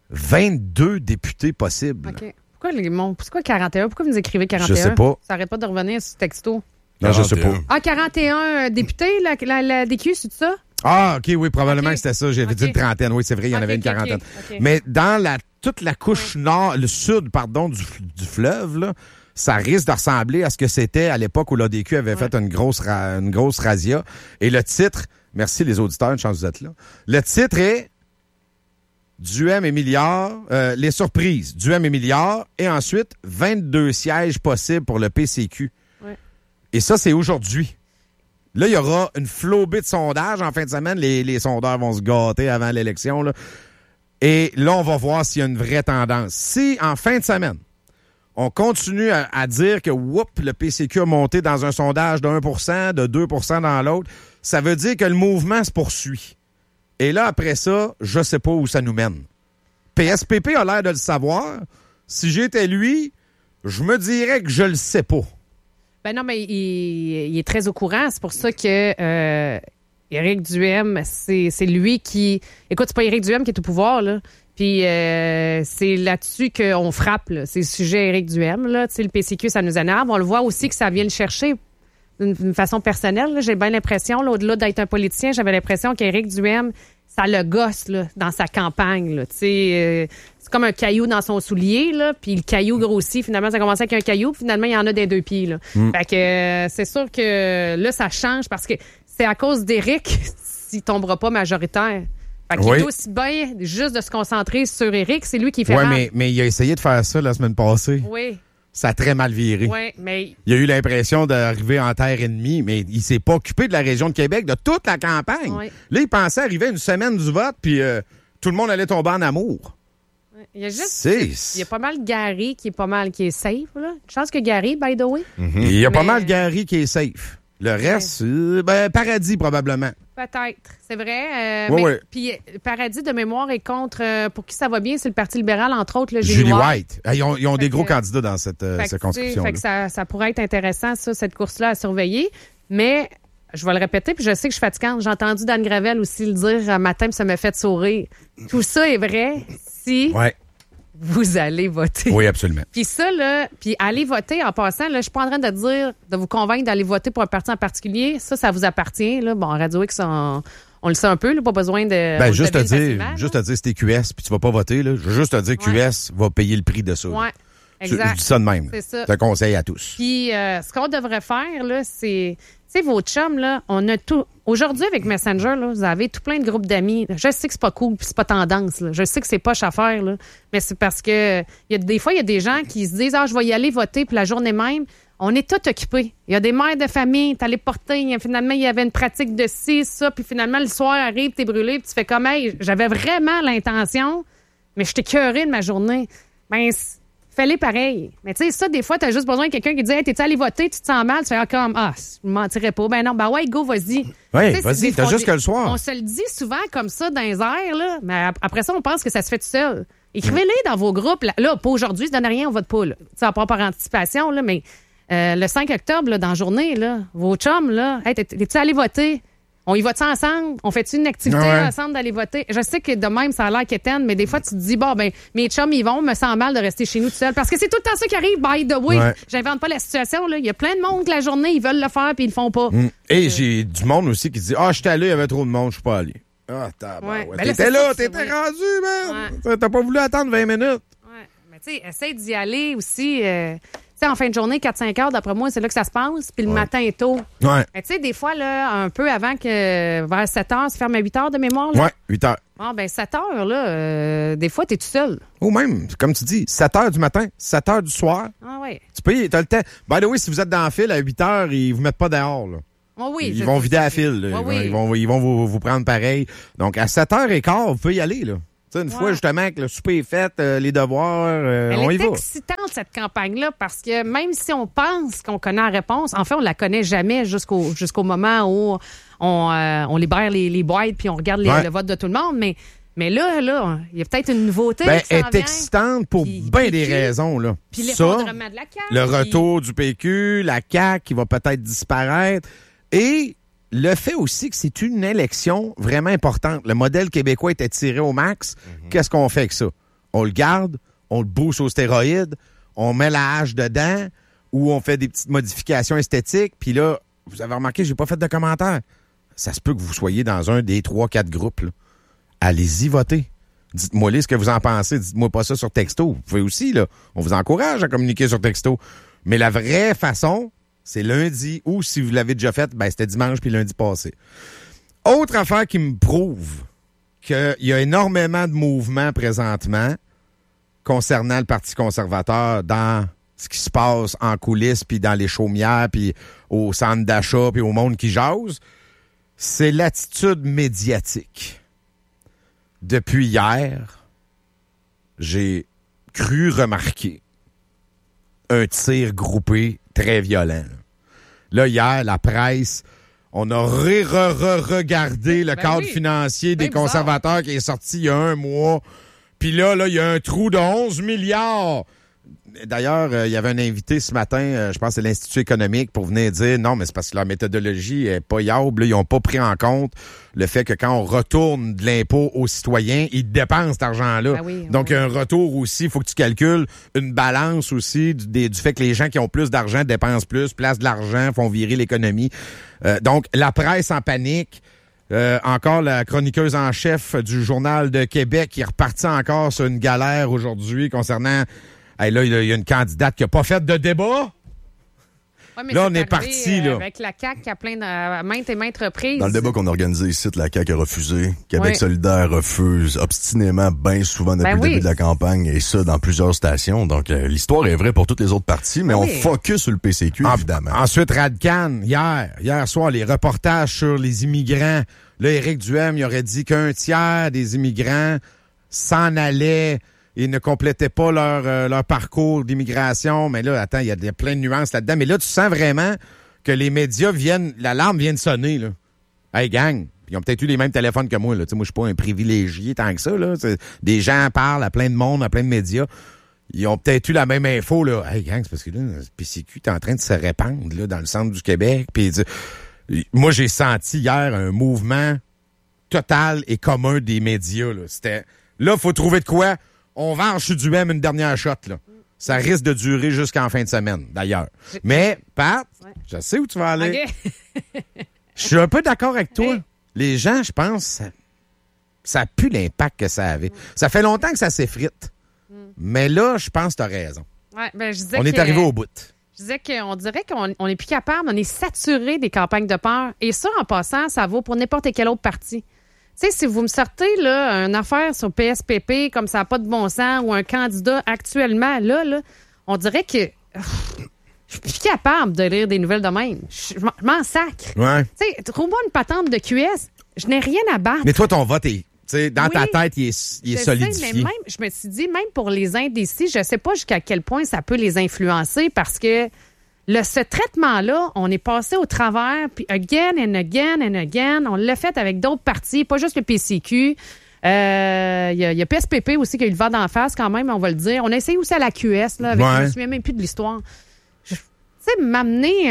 22 députés possibles. OK. Pourquoi 41? Pourquoi vous nous écrivez 41? Je sais pas. Ça n'arrête pas de revenir sur ce texto. Non, je sais pas. Ah, 41 députés, la DQ, c'est ça? Ah, OK, oui, probablement Okay. que c'était ça. J'avais dit une trentaine. Oui, c'est vrai, il y en avait une quarantaine. OK. Mais dans toute la couche nord, le sud, pardon, du fleuve, là, ça risque de ressembler à ce que c'était à l'époque où l'ADQ avait fait une grosse razzia. Et le titre, merci les auditeurs, une chance que vous êtes là. Le titre est Duhem et Milliard, les surprises, Duhem et Milliard, et ensuite 22 sièges possibles pour le PCQ. Ouais. Et ça, c'est aujourd'hui. Là, il y aura une flobée de sondages en fin de semaine. Les sondeurs vont se gâter avant l'élection, là. Et là, on va voir s'il y a une vraie tendance. Si, en fin de semaine, on continue à dire que le PCQ a monté dans un sondage de 1 de 2 dans l'autre, ça veut dire que le mouvement se poursuit. Et là, après ça, je sais pas où ça nous mène. PSPP a l'air de le savoir. Si j'étais lui, je me dirais que je le sais pas. Ben non, mais il est très au courant. C'est pour ça que Éric Duhem, c'est lui qui... Écoute, c'est pas Éric Duhem qui est au pouvoir, là. Puis c'est là-dessus qu'on frappe, là. C'est le sujet Éric Duhem, là. Tu sais, le PCQ, ça nous énerve. On le voit aussi que ça vient le chercher d'une façon personnelle, là. J'ai bien l'impression, là, au-delà d'être un politicien, j'avais l'impression qu'Éric Duhem, ça le gosse, là, dans sa campagne, là. Tu sais, c'est comme un caillou dans son soulier, là, puis le caillou grossit. Finalement, ça commence avec un caillou, puis finalement, il y en a des 2 pieds, là. Fait que c'est sûr que là, ça change parce que c'est à cause d'Éric s'il tombera pas majoritaire. Fait qu'il est aussi bien juste de se concentrer sur Éric. C'est lui qui fait mal. mais il a essayé de faire ça la semaine passée. Oui. Ça a très mal viré. Oui, mais... Il a eu l'impression d'arriver en terre ennemie, mais il s'est pas occupé de la région de Québec, de toute la campagne. Oui. Là, il pensait arriver une semaine du vote, puis tout le monde allait tomber en amour. Il y a juste... Il y a pas mal Gary qui est safe, là. Je pense que Gary, by the way. Il y a pas mal Gary qui est safe. Le reste, Paradis, probablement. Peut-être, c'est vrai. Oui. Puis Paradis, de mémoire, est contre... pour qui ça va bien, c'est le Parti libéral, entre autres, le Julie White. Ils ont des gros candidats dans cette circonscription. Fait que ça pourrait être intéressant, ça, cette course-là à surveiller. Mais, je vais le répéter, puis je sais que je suis fatigante. J'ai entendu Dan Gravel aussi le dire un matin, puis ça m'a fait sourire. Tout ça est vrai si... vous allez voter. Oui, absolument. Puis ça, là, puis aller voter, en passant, là, je suis pas en train de dire, de vous convaincre d'aller voter pour un parti en particulier. Ça vous appartient, là. Bon, Radio X, on le sait un peu, là, pas besoin de... juste te dire, c'était QS, puis tu vas pas voter, là. Je veux juste te dire, QS va payer le prix de ça. Ouais, exact. Je dis ça de même. C'est ça. C'est un conseil à tous. Puis, ce qu'on devrait faire, là, c'est... Tu sais, vos chums, là, on a tout... Aujourd'hui, avec Messenger, là, vous avez tout plein de groupes d'amis. Je sais que c'est pas cool, puis c'est pas tendance, là. Je sais que c'est poche à faire, là. Mais c'est parce que des fois, il y a des gens qui se disent « Ah, je vais y aller voter, puis la journée même, on est tout occupés. Il y a des mères de famille, t'allais porter, finalement, il y avait une pratique de ci, ça, puis finalement, le soir arrive, t'es brûlé, puis tu fais comme « Hey, j'avais vraiment l'intention, mais je t'ai écœuré de ma journée. » Ben, fais-les pareil. Mais tu sais, ça, des fois, t'as juste besoin de quelqu'un qui dit « Hey, t'es-tu allé voter, tu te sens mal? » Tu fais comme « Ah, je mentirais pas. » Ben non, ben ouais, go, vas-y. Oui, vas-y, t'as juste que le soir. On se le dit souvent comme ça dans les airs, là, mais après ça, on pense que ça se fait tout seul. Écrivez-les dans vos groupes. Là, pas aujourd'hui, ça donne rien, on vote pas. Tu sais, à part par anticipation, là, mais le 5 octobre, là, dans la journée, là, vos chums, là, hey, t'es-tu allé voter? On y va-tu ensemble? On fait-tu une activité ensemble d'aller voter? Je sais que de même, ça a l'air quétaine, mais des fois, tu te dis, bon, ben, mes chums, ils vont, me sent mal de rester chez nous tout seul. Parce que c'est tout le temps ça qui arrive, by the way. J'invente pas la situation, là. Il y a plein de monde que la journée, ils veulent le faire, puis ils le font pas. Et j'ai du monde aussi qui dit, ah, j'étais allé, il y avait trop de monde, je suis pas allé. Ah, t'étais là, t'étais rendu, man. T'as pas voulu attendre 20 minutes. Ouais. Mais tu sais, essaye d'y aller aussi. Tu sais, en fin de journée, 4-5 heures, d'après moi, c'est là que ça se passe. Puis le matin est tôt. Ouais. Tu sais, des fois, là, un peu avant que vers 7 heures, ça ferme à 8 heures de mémoire. Là. Ouais, 8 heures. Bon, ben 7 heures, là, des fois, t'es tout seul. Ou même, comme tu dis, 7 heures du matin, 7 heures du soir. Ah oui. Tu peux, t'as le temps. By the way, si vous êtes dans la file à 8 heures, ils vous mettent pas dehors, là. Oh oui, Ils vont vider la file. Là. Ils vont vous prendre pareil. Donc, à 7h15, vous pouvez y aller, là. Une fois, justement, que le souper est fait, les devoirs, on y va. Elle est excitante, cette campagne-là, parce que même si on pense qu'on connaît la réponse, en fait, on la connaît jamais jusqu'au moment où on libère les boîtes puis on regarde le vote de tout le monde. Mais là, il y a peut-être une nouveauté. Elle est excitante pour bien des raisons, là. Puis l'effondrement de la CAQ. Le retour du PQ, la CAQ qui va peut-être disparaître. Et le fait aussi que c'est une élection vraiment importante. Le modèle québécois était tiré au max. Qu'est-ce qu'on fait avec ça? On le garde, on le booste aux stéroïdes, on met la hache dedans ou on fait des petites modifications esthétiques. Puis là, vous avez remarqué, j'ai pas fait de commentaires. Ça se peut que vous soyez dans un des 3-4 groupes, là. Allez-y voter. Dites-moi ce que vous en pensez. Dites-moi pas ça sur texto. Vous pouvez aussi, là. On vous encourage à communiquer sur texto. Mais la vraie façon, c'est lundi, ou si vous l'avez déjà fait, ben c'était dimanche puis lundi passé. Autre affaire qui me prouve qu'il y a énormément de mouvements présentement concernant le Parti conservateur dans ce qui se passe en coulisses, puis dans les chaumières, puis au centre d'achat, puis au monde qui jase, c'est l'attitude médiatique. Depuis hier, j'ai cru remarquer un tir groupé très violent. Là, hier, la presse, on a regardé le cadre financier des conservateurs qui est sorti il y a un mois. Puis là, il y a un trou de 11 milliards. D'ailleurs, il y avait un invité ce matin, je pense que c'est l'Institut économique, pour venir dire non, mais c'est parce que leur méthodologie est pas yable. Ils n'ont pas pris en compte le fait que quand on retourne de l'impôt aux citoyens, ils dépensent cet argent-là. Ah oui, donc, il y a un retour aussi. Il faut que tu calcules une balance aussi du fait que les gens qui ont plus d'argent dépensent plus, placent de l'argent, font virer l'économie. Donc, la presse en panique. Encore la chroniqueuse en chef du Journal de Québec qui est repartie encore sur une galère aujourd'hui concernant... Hey, là, il y a une candidate qui n'a pas fait de débat. Ouais, mais là, on est parti. Là. Avec la CAQ qui a plein de maintes et maintes reprises. Dans le débat qu'on a organisé ici, la CAQ a refusé. Québec solidaire refuse obstinément bien souvent depuis le début de la campagne, et ça dans plusieurs stations. Donc, l'histoire est vraie pour toutes les autres partis, mais on focus sur le PCQ, évidemment. Ensuite, Radcan, hier soir, les reportages sur les immigrants. Là, Éric Duhem, il aurait dit qu'un tiers des immigrants s'en allaient. Ils ne complétaient pas leur parcours d'immigration. Mais là, attends, il y a plein de nuances là-dedans. Mais là, tu sens vraiment que les médias l'alarme vient de sonner, là. Hey, gang, ils ont peut-être eu les mêmes téléphones que moi, là. Tu sais, moi, je suis pas un privilégié tant que ça, là. Des gens parlent à plein de monde, à plein de médias. Ils ont peut-être eu la même info, là. Hey, gang, c'est parce que là, le PCQ est en train de se répandre, là, dans le centre du Québec. Puis, moi, j'ai senti hier un mouvement total et commun des médias, là. Là, faut trouver de quoi. On vend chez Duhem une dernière shot, là. Ça risque de durer jusqu'en fin de semaine, d'ailleurs. Mais, Pat, je sais où tu vas aller. Okay. Je suis un peu d'accord avec toi. Hey. Les gens, je pense, ça a plus l'impact que ça avait. Ça fait longtemps que ça s'effrite. Mais là, je pense que tu as raison. Ouais, ben, je disais on est arrivé au bout. Je disais qu'on dirait qu'on n'est plus capable, on est saturé des campagnes de peur. Et ça, en passant, ça vaut pour n'importe quel autre parti. Tu sais, si vous me sortez là, une affaire sur PSPP comme ça n'a pas de bon sens ou un candidat actuellement, là on dirait que je suis plus capable de lire des nouvelles de même. Je m'en sacre. Ouais. Tu sais, trouve-moi une patente de QS, je n'ai rien à battre. Mais toi, ton vote est... Dans ta tête, il est solidifié. Sais, mais même, je me suis dit, même pour les indécis, je ne sais pas jusqu'à quel point ça peut les influencer parce que ce traitement-là, on est passé au travers, puis again and again and again, on l'a fait avec d'autres partis, pas juste le PCQ. Il y a PSPP aussi qui a eu le vent d'en face quand même, on va le dire. On a essayé aussi à la QS, là, avec, je me souviens même plus de l'histoire. Tu sais, m'amener,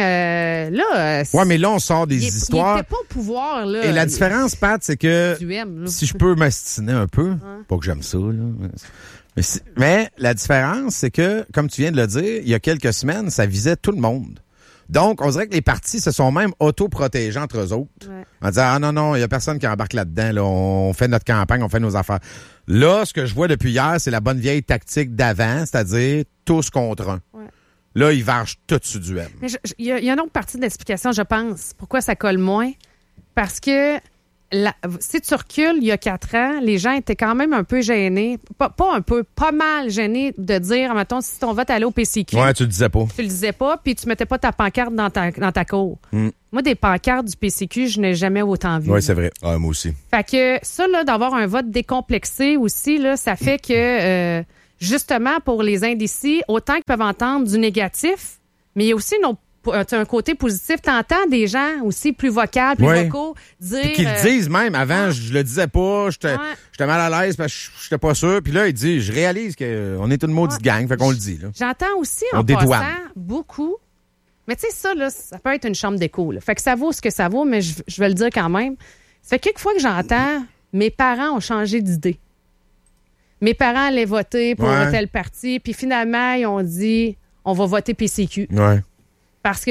là... Ouais, mais là, on sort des histoires... Il n'était pas au pouvoir, là. Et la différence, Pat, c'est que si je peux m'astiner un peu, pas que j'aime ça, là... Mais la différence, c'est que, comme tu viens de le dire, il y a quelques semaines, ça visait tout le monde. Donc, on dirait que les partis se sont même auto-protégés entre eux autres. Ouais. En disant, ah non, il n'y a personne qui embarque là-dedans. Là. On fait notre campagne, on fait nos affaires. Là, ce que je vois depuis hier, c'est la bonne vieille tactique d'avant, c'est-à-dire tous contre un. Ouais. là, ils vargent tout dessus du M. Mais il y a une autre partie de l'explication, je pense. Pourquoi ça colle moins? Parce que si tu recules, il y a 4 ans, les gens étaient quand même un peu gênés. Pas un peu, pas mal gênés de dire, mettons, si ton vote allait au PCQ. Ouais, tu le disais pas. Tu le disais pas, puis tu mettais pas ta pancarte dans ta cour. Moi, des pancartes du PCQ, je n'ai jamais autant vu. Oui, c'est vrai. Ah, moi aussi. Fait que ça, là, d'avoir un vote décomplexé aussi, là, ça fait que, justement, pour les indécis, autant qu'ils peuvent entendre du négatif, mais il y a aussi un côté positif. T'entends des gens aussi plus vocaux, plus vocaux dire... Puis qu'ils le disent même. Avant, je le disais pas, j'étais mal à l'aise parce que j'étais pas sûr. Puis là, il dit, je réalise qu'on est une maudite gang, fait qu'on le dit. Là. J'entends aussi en passant beaucoup... Mais tu sais, ça, là, ça peut être une chambre d'écho. Là. Fait que ça vaut ce que ça vaut, mais je vais le dire quand même. Ça fait quelques fois que j'entends, mes parents ont changé d'idée. Mes parents allaient voter pour tel parti, puis finalement, ils ont dit, on va voter PCQ. Ouais. Parce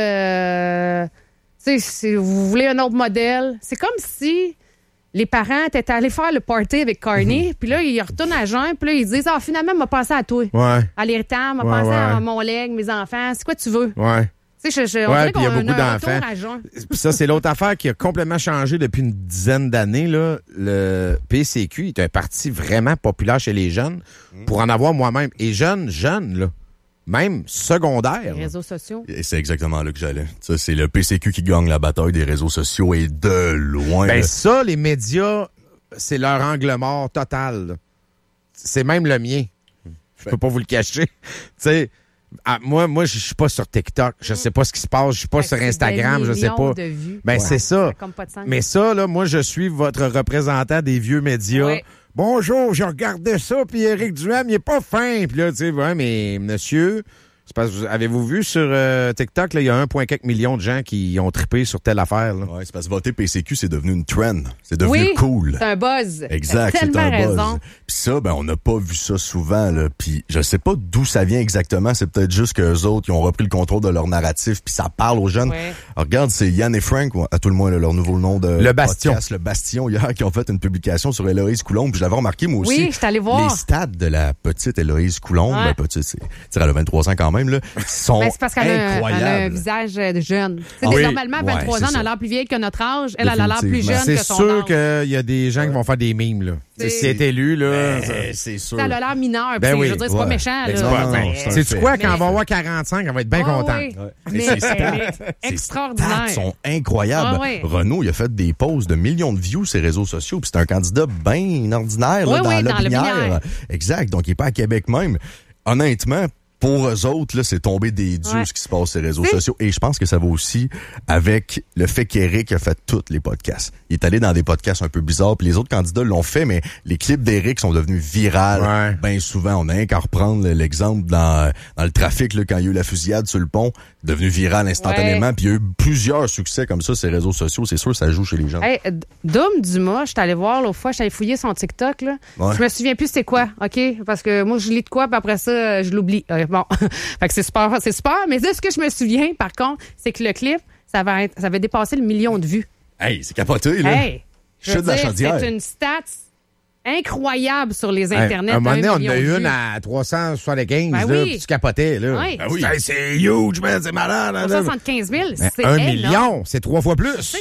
que, tu sais, vous voulez un autre modèle. C'est comme si les parents étaient allés faire le party avec Carney, puis là, ils retournent à jeun, puis là, ils disent, finalement, m'a pensé à toi. Ouais. À l'héritage, m'a pensé à mon leg, mes enfants. C'est quoi tu veux? Ouais. Tu sais, on dirait qu'on y a a beaucoup d'enfants. Puis ça, c'est l'autre affaire qui a complètement changé depuis une dizaine d'années. Là. Le PCQ est un parti vraiment populaire chez les jeunes. Pour en avoir moi-même. Et jeunes, là. Même secondaire. Les réseaux sociaux. Et c'est exactement là que j'allais. Ça, c'est le PCQ qui gagne la bataille des réseaux sociaux et de loin. Ben ça, les médias, c'est leur angle mort total. Là. C'est même le mien. Je peux pas vous le cacher. Tu sais, moi, je suis pas sur TikTok. Je sais pas ce qui se passe. Je suis pas sur Instagram. Je sais pas. Ben c'est ça. Mais ça, là, moi, je suis votre représentant des vieux médias. Ouais. Bonjour, je regardais ça, puis Éric Duhem, il est pas fin. Puis là, tu sais, mais monsieur, c'est parce que avez-vous vu sur TikTok, là, il y a 1,4 million de gens qui ont trippé sur telle affaire. Là. Ouais, c'est parce que voter PCQ, c'est devenu une trend. C'est devenu cool. C'est un buzz. Exact, c'est un buzz. Puis ça, ben, on n'a pas vu ça souvent, là. Puis je sais pas d'où ça vient exactement. C'est peut-être juste qu'eux autres, ils ont repris le contrôle de leur narratif, puis ça parle aux jeunes. Ouais. Alors, regarde, c'est Yann et Frank, à tout le moins, là, leur nouveau nom de Le Bastion. podcast, Le Bastion, hier, qui ont fait une publication sur Héloïse Coulombe. Puis je l'avais remarqué, moi aussi. Oui, je suis allé voir. Les stats de la petite Héloïse Coulombe, ben, petite, c'est, elle a 23 ans quand même, là, sont c'est parce qu'elle a un visage de jeune. Normalement, 23 ans, elle a l'air plus vieille que notre âge. Elle a l'air plus jeune que son âge. C'est sûr qu'il y a des gens qui vont faire des mimes, là. Si elle est élue, là. C'est sûr. Elle a l'air mineure. Je veux dire, c'est pas méchant, là. C'est quoi, quand elle va avoir 45, elle va être bien contente. Mais elle est extraordinaire. Ils sont incroyables. Renaud, il a fait des posts de millions de views sur les réseaux sociaux, puis c'est un candidat bien ordinaire, là, dans le binaire. Exact. Donc, il est pas à Québec même. Honnêtement, pour eux autres, là, c'est tombé des dieux ce qui se passe sur les réseaux sociaux. Et je pense que ça va aussi avec le fait qu'Éric a fait tous les podcasts. Il est allé dans des podcasts un peu bizarres, puis les autres candidats l'ont fait, mais les clips d'Éric sont devenus virales bien souvent. On a rien qu'à reprendre l'exemple dans le trafic, là, quand il y a eu la fusillade sur le pont, devenu viral instantanément, puis il y a eu plusieurs succès comme ça sur les réseaux sociaux. C'est sûr, ça joue chez les gens. Hey, Dom Dumas, je suis allé voir l'autre fois, je suis allé fouiller son TikTok, là. Je me souviens plus c'est quoi, OK? Parce que moi, je lis de quoi, puis après ça, je l'oublie. Bon, fait que c'est super, mais de ce que je me souviens, par contre, c'est que le clip, ça avait dépassé le 1 million de vues. Hey, c'est capoté, là. Hey, je veux dire, c'est une stat incroyable sur les internets. À un moment donné, on en a une à 375, là, puis tu capotais, là. Oui. Ben oui. Hey, c'est huge, man, c'est malade. 75 000, c'est 1 million, c'est 3 fois plus.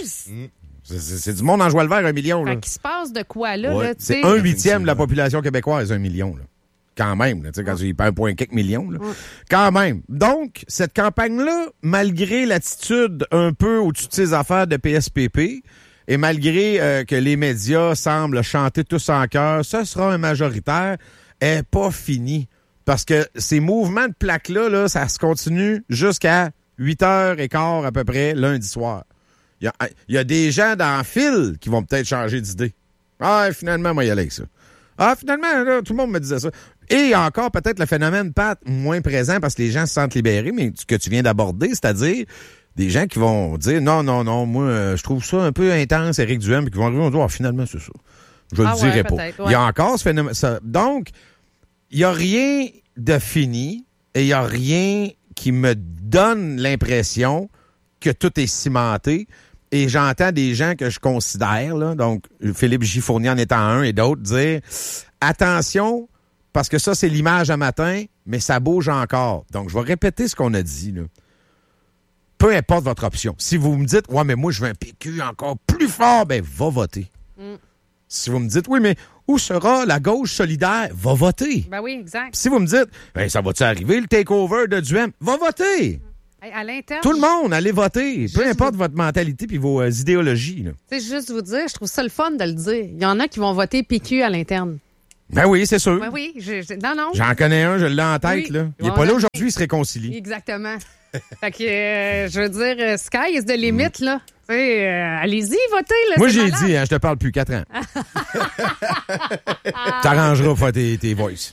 C'est du monde en joie le vert, 1 million. Là. Fait qu'il se passe de quoi, là? C'est 1/8 de la population québécoise, 1 million, là. Quand même, là, quand il perd 1,4 million. Là. Quand même. Donc, cette campagne-là, malgré l'attitude un peu au-dessus de ses affaires de PSPP, et malgré que les médias semblent chanter tous en chœur, ce sera un majoritaire, est pas fini. Parce que ces mouvements de plaques-là, là, ça se continue jusqu'à 8h15 à peu près lundi soir. Il y a des gens dans le fil qui vont peut-être changer d'idée. Ah, finalement, moi, y aller avec ça. Ah, finalement, là, tout le monde me disait ça. Et encore, peut-être le phénomène, Pat, moins présent parce que les gens se sentent libérés, mais ce que tu viens d'aborder, c'est-à-dire des gens qui vont dire non, moi, je trouve ça un peu intense, Éric Duhem, puis qui vont arriver et dire, finalement, c'est ça. Je le dirai pas. Ouais. Il y a encore ce phénomène. Donc, il n'y a rien de fini et il n'y a rien qui me donne l'impression que tout est cimenté. Et j'entends des gens que je considère, là, donc Philippe J. Fournier en étant un et d'autres, dire attention, parce que ça, c'est l'image à matin, mais ça bouge encore. Donc, je vais répéter ce qu'on a dit, là. Peu importe votre option. Si vous me dites, ouais, mais moi, je veux un PQ encore plus fort, ben, va voter. Si vous me dites, oui, mais où sera la gauche solidaire? Va voter. Ben oui, exact. Si vous me dites, ben, ça va-tu arriver, le takeover de Duhem? Va voter. À l'interne. Tout le monde, allez voter. Peu importe votre mentalité puis vos idéologies. C'est juste vous dire, je trouve ça le fun de le dire. Il y en a qui vont voter PQ à l'interne. Ben oui, c'est sûr. Ben oui, non. J'en connais un, je l'ai en tête, oui. là. Il n'est pas là aujourd'hui, il se réconcilie. Exactement. Fait que, je veux dire, sky is the limit, là. Allez-y, votez, là. Moi, j'ai dit, je te parle plus 4 ans. T'arrangeras pour faire tes voices.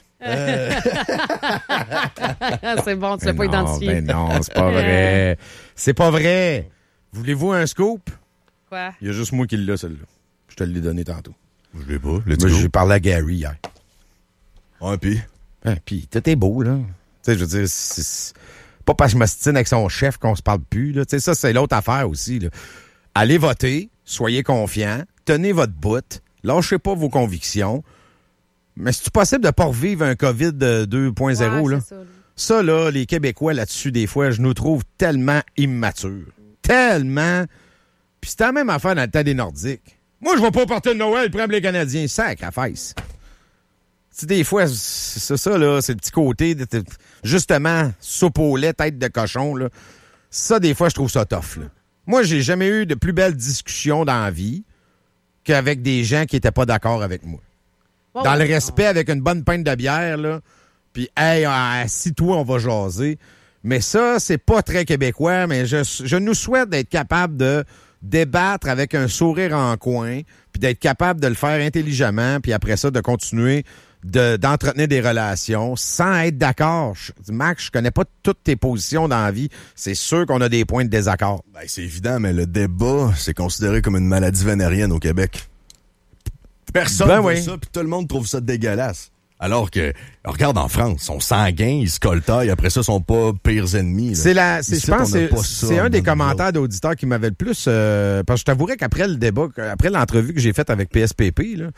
C'est bon, tu l'as pas identifié. Ben non, c'est pas vrai. C'est pas vrai. Voulez-vous un scoop? Quoi? Il y a juste moi qui l'ai, celle-là. Je te l'ai donné tantôt. Je l'ai pas. Moi, j'ai parlé à Gary hier. Ouais, puis? Puis, tout est beau, là. Tu sais, je veux dire, c'est pas parce que je m'ostine avec son chef qu'on se parle plus, là. Tu sais, ça, c'est l'autre affaire aussi, là. Allez voter, soyez confiants, tenez votre bout, lâchez pas vos convictions. Mais c'est-tu possible de pas revivre un COVID 2.0, là? Ça, là, les Québécois là-dessus, des fois, je nous trouve tellement immatures. Tellement. Puis c'est la même affaire dans le temps des Nordiques. Moi, je vais pas porter de Noël, prendre les Canadiens. Sacrifice. Tu sais, des fois, c'est ça, là, c'est le petit côté, justement, soupe au lait, tête de cochon, là. Ça, des fois, je trouve ça tough, là. Moi, j'ai jamais eu de plus belles discussions dans la vie qu'avec des gens qui étaient pas d'accord avec moi. Dans le respect, avec une bonne pinte de bière, là. Puis, hey, assis-toi, on va jaser. Mais ça, c'est pas très québécois, mais je nous souhaite d'être capable de débattre avec un sourire en coin, puis d'être capable de le faire intelligemment, puis après ça, de continuer d'entretenir des relations sans être d'accord. Max, je connais pas toutes tes positions dans la vie. C'est sûr qu'on a des points de désaccord. Ben, c'est évident, mais le débat, c'est considéré comme une maladie vénérienne au Québec. Personne ne veut ça, puis tout le monde trouve ça dégueulasse. Alors que, regarde en France, ils sont sanguins, ils se coltaillent, après ça, ils sont pas pires ennemis. Là. Je pense que c'est un des commentaires d'auditeurs qui m'avait le plus... parce que je t'avouerais qu'après le débat, après l'entrevue que j'ai faite avec PSPP, là,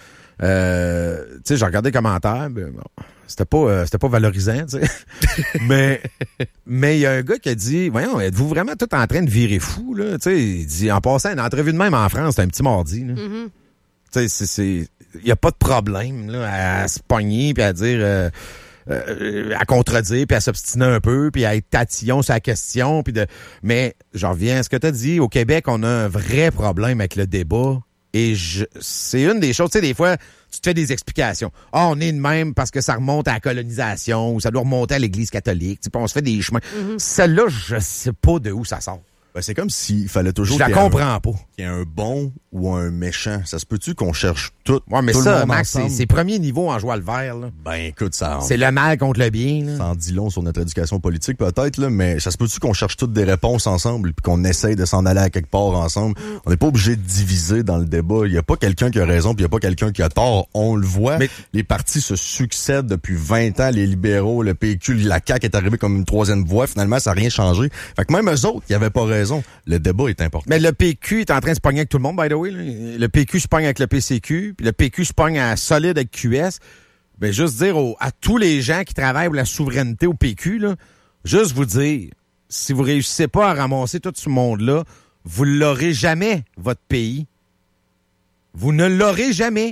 tu sais, j'ai regardé les commentaires, ben, bon, c'était pas valorisant, tu sais. mais il y a un gars qui a dit, voyons, êtes-vous vraiment tout en train de virer fou, là? Tu sais, il dit, en passant, une entrevue de même en France, c'est un petit mardi, là. Mm-hmm. Tu sais, il n'y a pas de problème là, à se pogner puis à dire, à contredire puis à s'obstiner un peu puis à être tatillon sur la question. Mais j'en reviens à ce que tu as dit. Au Québec, on a un vrai problème avec le débat. Et c'est une des choses, tu sais, des fois, tu te fais des explications. On est de même parce que ça remonte à la colonisation ou ça doit remonter à l'Église catholique. On se fait des chemins. Mm-hmm. Celle-là, je sais pas de où ça sort. Ben, c'est comme s'il fallait toujours qu'il y ait un bon ou un méchant. Ça se peut-tu qu'on cherche tout? Ouais, mais tout ça, le monde Max, c'est premier niveau en jouant le vert, là. Ben, écoute, ça. C'est le mal contre le bien, là. Ça en dit long sur notre éducation politique, peut-être, là, mais ça se peut-tu qu'on cherche toutes des réponses ensemble puis qu'on essaye de s'en aller à quelque part ensemble? On n'est pas obligé de diviser dans le débat. Il n'y a pas quelqu'un qui a raison puis il n'y a pas quelqu'un qui a tort. On le voit. Mais les partis se succèdent depuis 20 ans. Les libéraux, le PQ, la CAQ est arrivé comme une troisième voie. Finalement, ça n'a rien changé. Fait que même eux autres, ils n'avaient pas raison. Le débat est important. Mais le PQ est en train de se pogner avec tout le monde, by the way. Là. Le PQ se pogne avec le PCQ, puis le PQ se pogne à solide avec QS. Ben, juste dire à tous les gens qui travaillent pour la souveraineté au PQ, là, juste vous dire, si vous réussissez pas à ramasser tout ce monde-là, vous l'aurez jamais, votre pays. Vous ne l'aurez jamais.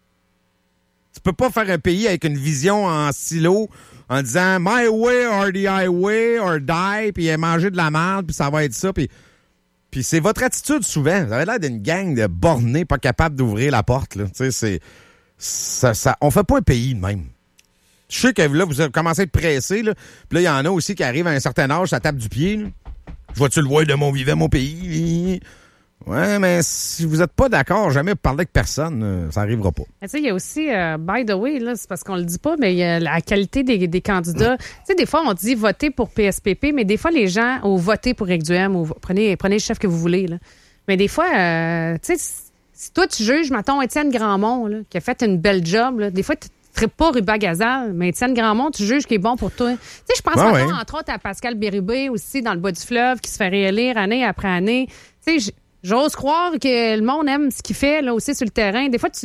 Tu peux pas faire un pays avec une vision en silo en disant « My way or the highway or die », puis manger de la merde, puis ça va être ça, puis c'est votre attitude souvent. Vous avez l'air d'une gang de bornés pas capables d'ouvrir la porte. Là. Tu sais, on fait pas un pays de même. Je sais que là, vous commencez à être pressé. Là. Puis là, il y en a aussi qui arrivent à un certain âge, ça tape du pied. Là. Je vois-tu le voir de mon vivant, mon pays? Ouais, mais si vous n'êtes pas d'accord, jamais parler avec personne, ça n'arrivera pas. Tu sais, il y a aussi, by the way, là, c'est parce qu'on le dit pas, mais il y a la qualité des candidats. Tu sais, des fois, on dit voter pour PSPP, mais des fois, les gens ont voté pour Éric Duhem ou prenez le chef que vous voulez. Là. Mais des fois, tu sais, si toi, tu juges, mettons, Étienne Grandmont, là, qui a fait une belle job, là, des fois, tu ne traites pas Ruba Gazal, mais Étienne Grandmont, tu juges qu'il est bon pour toi. Tu sais, je pense entre autres à Pascal Bérubé aussi, dans le bas du fleuve, qui se fait réélire année après année. Tu sais, j'ose croire que le monde aime ce qu'il fait là aussi sur le terrain. Des fois, tu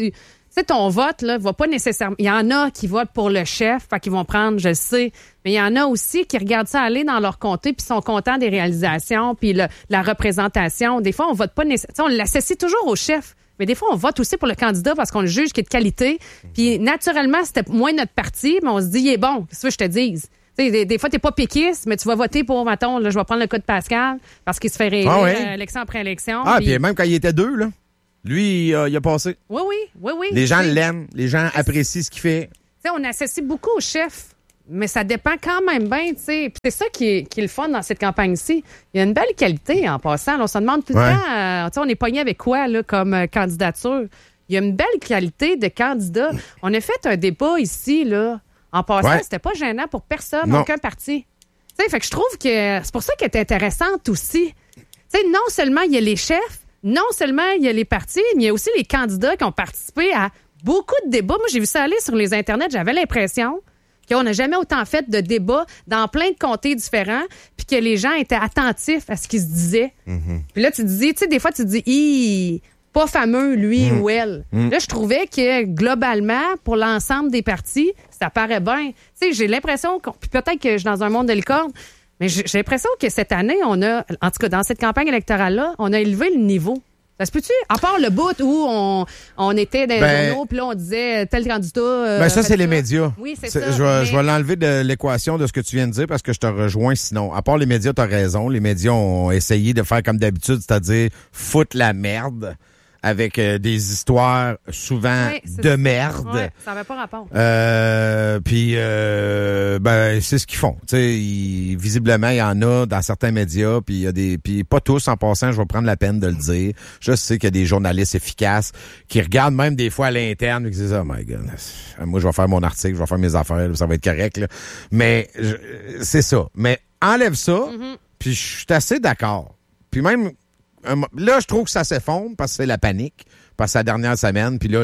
sais, ton vote, là, va pas nécessairement... Il y en a qui votent pour le chef, fait qu'ils vont prendre, je le sais, mais il y en a aussi qui regardent ça aller dans leur comté puis sont contents des réalisations puis la représentation. Des fois, on vote pas nécessairement... On l'associe toujours au chef, mais des fois, on vote aussi pour le candidat parce qu'on le juge qui est de qualité. Puis, naturellement, c'était moins notre parti, mais on se dit, il est bon, qu'est-ce que je te dise? Des fois, t'es pas péquiste, mais tu vas voter pour, mettons, là, je vais prendre le cas de Pascal, parce qu'il se fait réélire élection après élection. Puis même quand il était 2, là, lui, il a passé. Oui. Les gens l'aiment, les gens apprécient ce qu'il fait. T'sais, on associe beaucoup au chef, mais ça dépend quand même bien, tu sais. C'est ça qui est le fun dans cette campagne-ci. Il y a une belle qualité en passant. Là, on se demande tout le temps, on est pogné avec quoi là, comme candidature. Il y a une belle qualité de candidat. On a fait un débat ici, là. En passant, c'était pas gênant pour personne, aucun parti. Tu sais, fait que je trouve que c'est pour ça qu'elle est intéressante aussi. Tu sais, non seulement il y a les chefs, non seulement il y a les partis, mais il y a aussi les candidats qui ont participé à beaucoup de débats. Moi, j'ai vu ça aller sur les internets, j'avais l'impression qu'on n'a jamais autant fait de débats dans plein de comtés différents, puis que les gens étaient attentifs à ce qui se disait. Puis là, tu te dis, tu sais, des fois, tu te dis, pas fameux, lui ou elle. Là, je trouvais que, globalement, pour l'ensemble des partis, ça paraît bien. Tu sais, j'ai l'impression, puis peut-être que je suis dans un monde de licorne, mais j'ai l'impression que cette année, on a, en tout cas, dans cette campagne électorale-là, on a élevé le niveau. Ça se peut-tu? À part le bout où on était dans les journaux, puis là, on disait tel candidat... ça, c'est les médias. Oui, c'est ça. Je vais l'enlever de l'équation de ce que tu viens de dire parce que je te rejoins sinon. À part les médias, tu as raison. Les médias ont essayé de faire comme d'habitude, c'est-à-dire foutre la merde avec des histoires souvent de merde. Ouais, ça n'avait pas rapport. Puis c'est ce qu'ils font. Tu sais, visiblement il y en a dans certains médias, puis il y a puis pas tous en passant, je vais prendre la peine de le dire. Je sais qu'il y a des journalistes efficaces qui regardent même des fois à l'interne et qui disent oh my god, moi je vais faire mon article, je vais faire mes affaires, ça va être correct là. Mais c'est ça. Mais enlève ça, puis je suis assez d'accord. Puis même là, je trouve que ça s'effondre parce que c'est la panique. Parce que c'est la dernière semaine, puis là,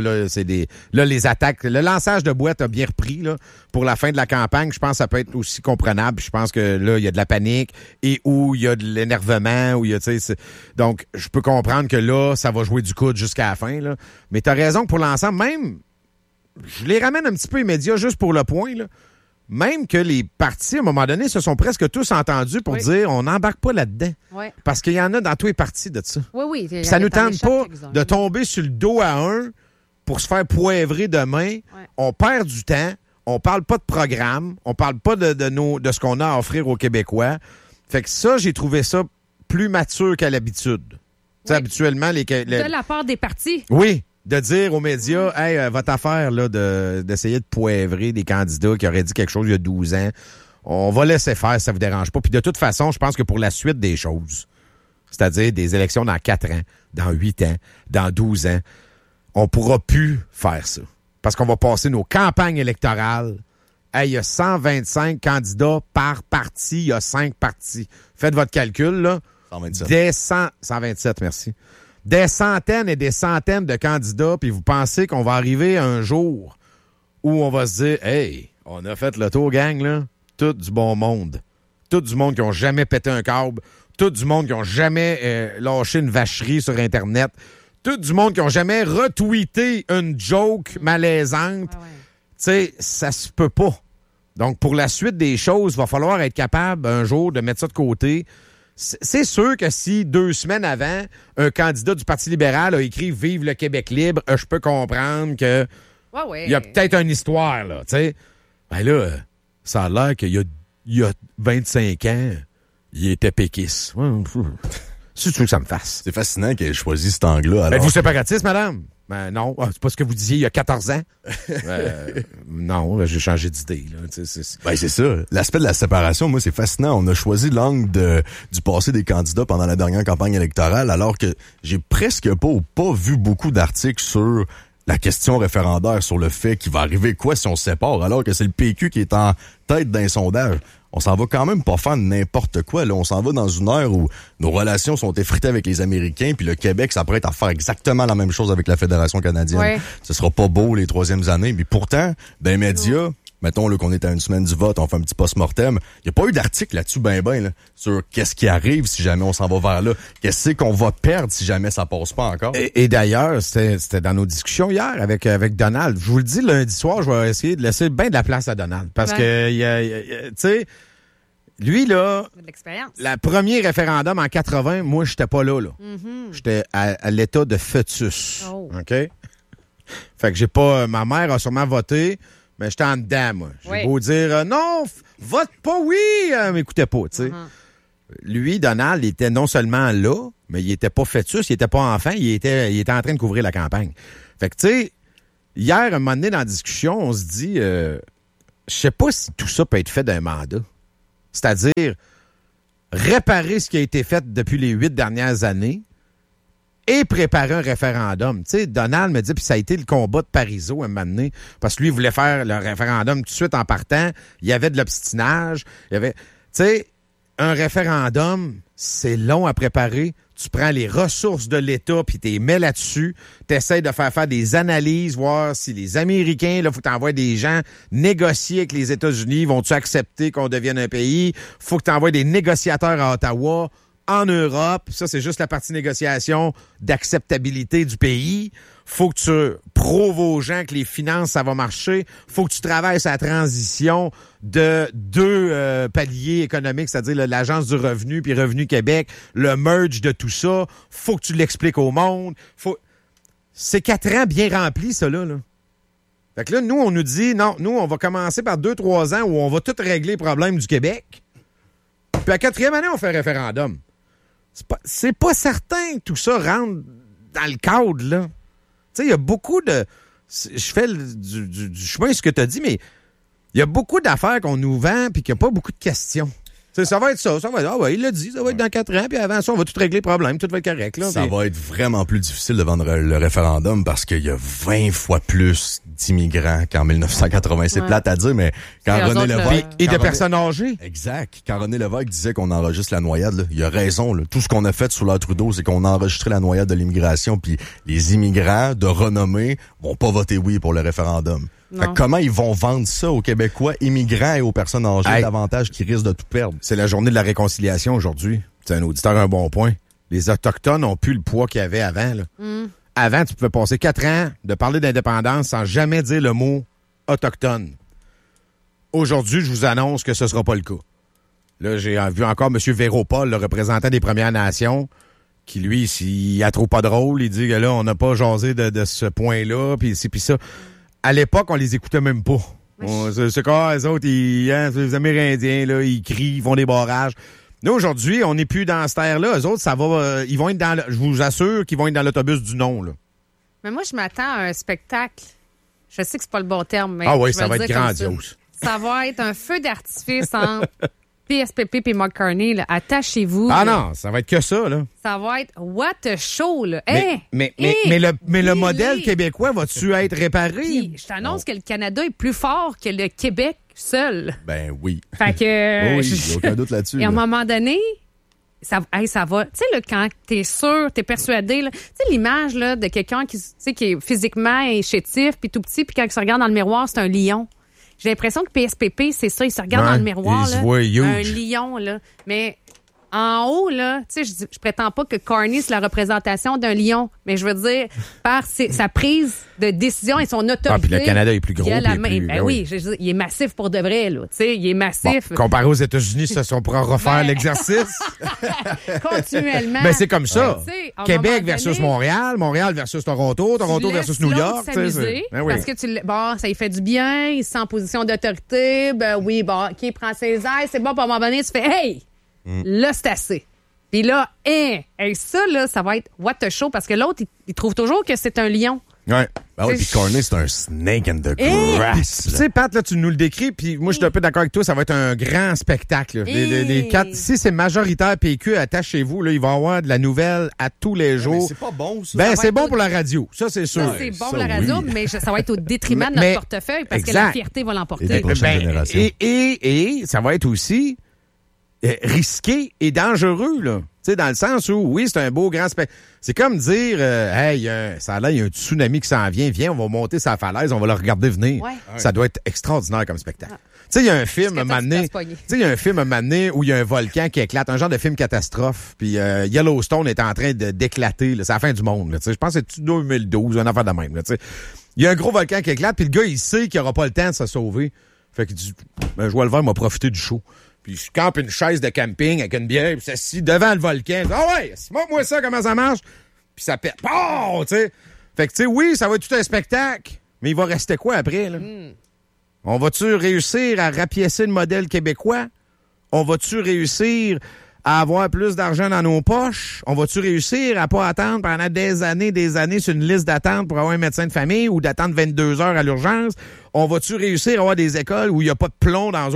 les attaques, le lançage de boîtes a bien repris, là, pour la fin de la campagne. Je pense que ça peut être aussi comprenable. Je pense que là, il y a de la panique et où il y a de l'énervement, où il y a, tu sais, donc, je peux comprendre que là, ça va jouer du coude jusqu'à la fin, là. Mais t'as raison que pour l'ensemble, même, je les ramène un petit peu immédiats juste pour le point, là. Même que les partis, à un moment donné, se sont presque tous entendus pour dire on n'embarque pas là-dedans. Oui. Parce qu'il y en a dans tous les partis de ça. Oui. Puis ça nous tente pas de tomber sur le dos à un pour se faire poivrer demain. Ouais. On perd du temps. On parle pas de programme. On parle pas de ce qu'on a à offrir aux Québécois. Fait que ça, j'ai trouvé ça plus mature qu'à l'habitude. Oui. Tu sais, habituellement, de la part des partis. Oui. De dire aux médias, hey, votre affaire là d'essayer de poivrer des candidats qui auraient dit quelque chose il y a 12 ans, on va laisser faire, ça vous dérange pas. Puis de toute façon, je pense que pour la suite des choses, c'est-à-dire des élections dans 4 ans, dans 8 ans, dans 12 ans, on pourra plus faire ça. Parce qu'on va passer nos campagnes électorales. Hey, il y a 125 candidats par parti, il y a 5 partis. Faites votre calcul, là. 127. 127, merci. Des centaines et des centaines de candidats, puis vous pensez qu'on va arriver un jour où on va se dire « Hey, on a fait le tour, gang, là. Tout du bon monde. Tout du monde qui ont jamais pété un câble. Tout du monde qui ont jamais lâché une vacherie sur Internet. Tout du monde qui ont jamais retweeté une joke malaisante. Ouais. Tu sais, ça se peut pas. Donc, pour la suite des choses, il va falloir être capable un jour de mettre ça de côté. C'est sûr que si 2 semaines avant, un candidat du Parti libéral a écrit « Vive le Québec libre », je peux comprendre que il y a peut-être une histoire, là, tu sais. Ben là, ça a l'air qu'il y a 25 ans, il était péquiste. C'est sûr que ça me fasse. C'est fascinant qu'elle ait choisi cet angle-là. Êtes-vous séparatiste, madame? Ben non, c'est pas ce que vous disiez il y a 14 ans. Non, j'ai changé d'idée. Là. C'est ça. L'aspect de la séparation, moi, c'est fascinant. On a choisi l'angle du passé des candidats pendant la dernière campagne électorale, alors que j'ai presque pas vu beaucoup d'articles sur la question référendaire, sur le fait qu'il va arriver quoi si on se sépare, alors que c'est le PQ qui est en tête d'un sondage. On s'en va quand même pas faire n'importe quoi. Là, on s'en va dans une ère où nos relations sont effritées avec les Américains, puis le Québec s'apprête à faire exactement la même chose avec la Fédération canadienne. Ouais. Ce sera pas beau les 3e années, mais pourtant, dans les médias, mettons là, qu'on est à une semaine du vote, on fait un petit post-mortem, il n'y a pas eu d'article là-dessus ben là, sur qu'est-ce qui arrive si jamais on s'en va vers là, qu'est-ce qu'on va perdre si jamais ça passe pas encore. Et d'ailleurs, c'était dans nos discussions hier avec Donald. Je vous le dis, lundi soir, je vais essayer de laisser bien de la place à Donald. Parce que, tu sais, lui, là, de l'expérience. Le premier référendum en 80, moi, j'étais pas là. Mm-hmm. J'étais à l'état de fœtus. Oh. OK? Fait que j'ai pas... ma mère a sûrement voté, mais j'étais en dedans, moi. J'ai beau dire, non, vote pas, oui! M'écoutez pas, tu sais. Lui, Donald, il était non seulement là, mais il était pas fœtus, il était pas enfant, il était en train de couvrir la campagne. Fait que, tu sais, hier, un moment donné, dans la discussion, on se dit, je sais pas si tout ça peut être fait d'un mandat. C'est-à-dire réparer ce qui a été fait depuis les 8 dernières années et préparer un référendum. Tu sais, Donald me dit, puis ça a été le combat de Parizeau un moment donné, parce que lui, il voulait faire le référendum tout de suite en partant. Il y avait de l'obstinage. Il y avait, tu sais, un référendum, c'est long à préparer. Tu prends les ressources de l'État puis tu les mets là-dessus. Tu essaies de faire des analyses, voir si les Américains, là, faut t'envoyer des gens négocier avec les États-Unis. Vont-tu accepter qu'on devienne un pays? Faut que tu envoies des négociateurs à Ottawa, en Europe. Ça, c'est juste la partie négociation d'acceptabilité du pays. Faut que tu prouves aux gens que les finances, ça va marcher. Faut que tu travailles sur la transition de 2 paliers économiques, c'est-à-dire l'Agence du revenu puis Revenu Québec, le merge de tout ça. Faut que tu l'expliques au monde. C'est 4 ans bien remplis, ça, là. Fait que là, nous, on nous dit, non, nous, on va commencer par 2-3 ans où on va tout régler les problèmes du Québec. Puis à 4e année, on fait un référendum. C'est pas certain que tout ça rentre dans le cadre, là. Tu sais, il y a beaucoup de... Je fais du chemin ce que tu as dit, mais il y a beaucoup d'affaires qu'on nous vend puis qu'il n'y a pas beaucoup de questions. T'sais, ça va être ça va être... Ah ouais, il l'a dit, ça va être dans 4 ans, puis avant ça, on va tout régler les problèmes, tout va être correct. Là, ça va être vraiment plus difficile de vendre le référendum parce qu'il y a 20 fois plus d'immigrants qu'en 1980. C'est plate à dire, mais quand René Lévesque... Et de personnes âgées. Exact. Quand René Lévesque disait qu'on enregistre la noyade, là, il a raison. Là. Tout ce qu'on a fait sous la Trudeau, c'est qu'on a enregistré la noyade de l'immigration, puis les immigrants de renommée vont pas voter oui pour le référendum. Fait que comment ils vont vendre ça aux Québécois, immigrants et aux personnes âgées, davantage qui risquent de tout perdre? C'est la journée de la réconciliation aujourd'hui. C'est un auditeur un bon point. Les Autochtones ont plus le poids qu'il y avait avant. Là. Avant, tu pouvais passer 4 ans de parler d'indépendance sans jamais dire le mot autochtone. Aujourd'hui, je vous annonce que ce sera pas le cas. Là, j'ai vu encore M. Véropol, le représentant des Premières Nations, qui, lui, s'il la trouve pas drôle, il dit que là, on n'a pas jasé de ce point-là, puis ci, puis ça. À l'époque, on les écoutait même pas. C'est quoi, les autres, les Amérindiens, là, ils crient, ils font des barrages. Nous, aujourd'hui, on n'est plus dans cette ère-là. Eux autres, ça va, ils vont être dans, je vous assure qu'ils vont être dans l'autobus du non, là. Mais moi, je m'attends à un spectacle. Je sais que c'est pas le bon terme, mais. Ah oui, ça va être grandiose. Ça va être un feu d'artifice entre PSPP et Mark Carney, là. Attachez-vous. Ah là. Non, ça va être que ça, là. Ça va être what a show, là. Mais le modèle québécois va-tu être réparé? Puis, je t'annonce que le Canada est plus fort que le Québec seul. Ben oui. Fait que. Oui, il n'y a aucun doute là-dessus. Et à un moment donné, ça va. Tu sais, là, quand t'es sûr, t'es persuadé, là. Tu sais, l'image, là, de quelqu'un qui est physiquement chétif, puis tout petit, puis quand il se regarde dans le miroir, c'est un lion. J'ai l'impression que PSPP, c'est ça. Il se regarde dans le miroir, là. Un lion, là. Mais en haut, là, tu sais, je prétends pas que Carney, c'est la représentation d'un lion. Mais je veux dire, par sa prise de décision et son autorité. Ah, puis le Canada est plus gros. Oui, il est massif pour de vrai, là. Tu sais, il est massif. Bon, comparé aux États-Unis, ça, on pourra refaire l'exercice. Continuellement. Ben, c'est comme ça. Québec versus Montréal, Montréal versus Toronto, Toronto versus New York. Parce que ça lui fait du bien, il se sent en position d'autorité. Ben oui, qui prend ses ailes, c'est bon, pour un moment donné, tu fais, hey! Là, c'est assez. Puis là, ça, là, ça va être what a show, parce que l'autre, il trouve toujours que c'est un lion. Ouais. Ben oui, puis Carney, c'est un snake in the grass. Tu sais, Pat, là, tu nous le décris, puis moi, je suis un peu d'accord avec toi, ça va être un grand spectacle. Les 4, si c'est majoritaire PQ, attachez-vous, là, il va y avoir de la nouvelle à tous les jours. Mais c'est pas bon, ça. Ben, c'est bon pour la radio, ça, c'est sûr. C'est bon pour la radio, mais ça va être au détriment de notre portefeuille, parce que la fierté va l'emporter. Et des prochaines générations. Et ça va être aussi... risqué et dangereux, là. Tu sais, dans le sens où, oui, c'est un beau grand spectacle. C'est comme dire, hey, ça a l'air, il y a un tsunami qui s'en vient, viens, on va monter sa falaise, on va le regarder venir. Ouais. Ça doit être extraordinaire comme spectacle. Tu sais, il y a un film, un moment donné, où il y a un volcan qui éclate, un genre de film catastrophe, puis Yellowstone est en train d'éclater, là, c'est la fin du monde, là, tu sais. Je pense que c'est 2012, un affaire de même, là, tu sais. Il y a un gros volcan qui éclate, puis le gars, il sait qu'il aura pas le temps de se sauver. Fait qu'il dit, Joël Vert m'a profité du show. Puis je campe une chaise de camping avec une bière, puis s'assis devant le volcan. Ah ouais, montre-moi ça, comment ça marche. Puis ça pète. Oh, tu sais. Fait que, tu sais, oui, ça va être tout un spectacle, mais il va rester quoi après, là? On va-tu réussir à rapiécer le modèle québécois? On va-tu réussir à avoir plus d'argent dans nos poches? On va-tu réussir à pas attendre pendant des années sur une liste d'attente pour avoir un médecin de famille ou d'attendre 22 heures à l'urgence? On va-tu réussir à avoir des écoles où il n'y a pas de plomb dans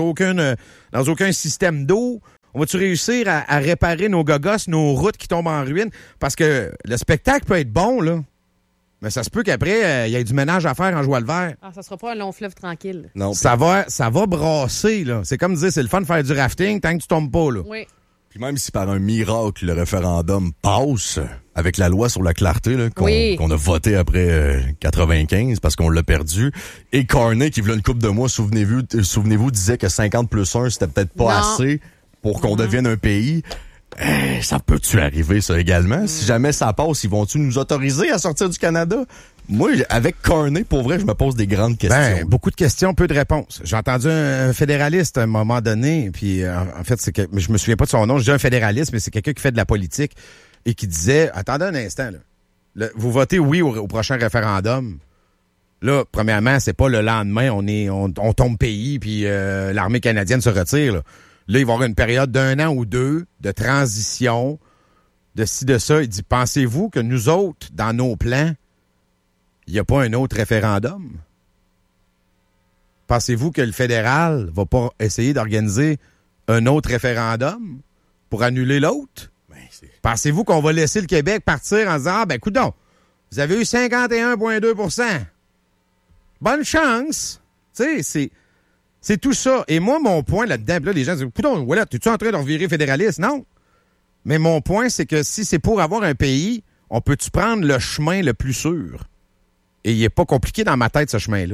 aucun système d'eau? On va-tu réussir à réparer nos gogosses, nos routes qui tombent en ruine? Parce que le spectacle peut être bon, là. Mais ça se peut qu'après, il y ait du ménage à faire en Joie le Vert. Ah, ça sera pas un long fleuve tranquille. Non. Ça va brasser, là. C'est comme dire, c'est le fun de faire du rafting tant que tu tombes pas, là. Oui. Puis même si par un miracle, le référendum passe avec la loi sur la clarté là, qu'on a voté après 95 parce qu'on l'a perdu, et Carney, qui voulait une couple de mois, souvenez-vous, disait que 50 plus 1, c'était peut-être pas assez pour qu'on devienne un pays. Ça peut-tu arriver, ça, également? Si jamais ça passe, ils vont-tu nous autoriser à sortir du Canada? Moi, avec Carney, pour vrai, je me pose des grandes questions. Beaucoup de questions, peu de réponses. J'ai entendu un fédéraliste à un moment donné, puis en fait, je me souviens pas de son nom, je dis un fédéraliste, mais c'est quelqu'un qui fait de la politique et qui disait, attendez un instant, là. Vous votez oui au prochain référendum. Là, premièrement, c'est pas le lendemain, on tombe pays, puis l'armée canadienne se retire, là. Là, il va y avoir une période d'1 an ou 2 de transition, de ci, de ça. Il dit, pensez-vous que nous autres, dans nos plans, il n'y a pas un autre référendum? Pensez-vous que le fédéral va pas essayer d'organiser un autre référendum pour annuler l'autre? Pensez-vous qu'on va laisser le Québec partir en disant, coudonc, vous avez eu 51,2 %. Bonne chance. Tu sais, c'est tout ça. Et moi, mon point là-dedans, là, les gens disent, coudonc, voilà, t'es-tu en train de revirer fédéraliste? Non. Mais mon point, c'est que si c'est pour avoir un pays, on peut-tu prendre le chemin le plus sûr? Et il est pas compliqué dans ma tête, ce chemin-là.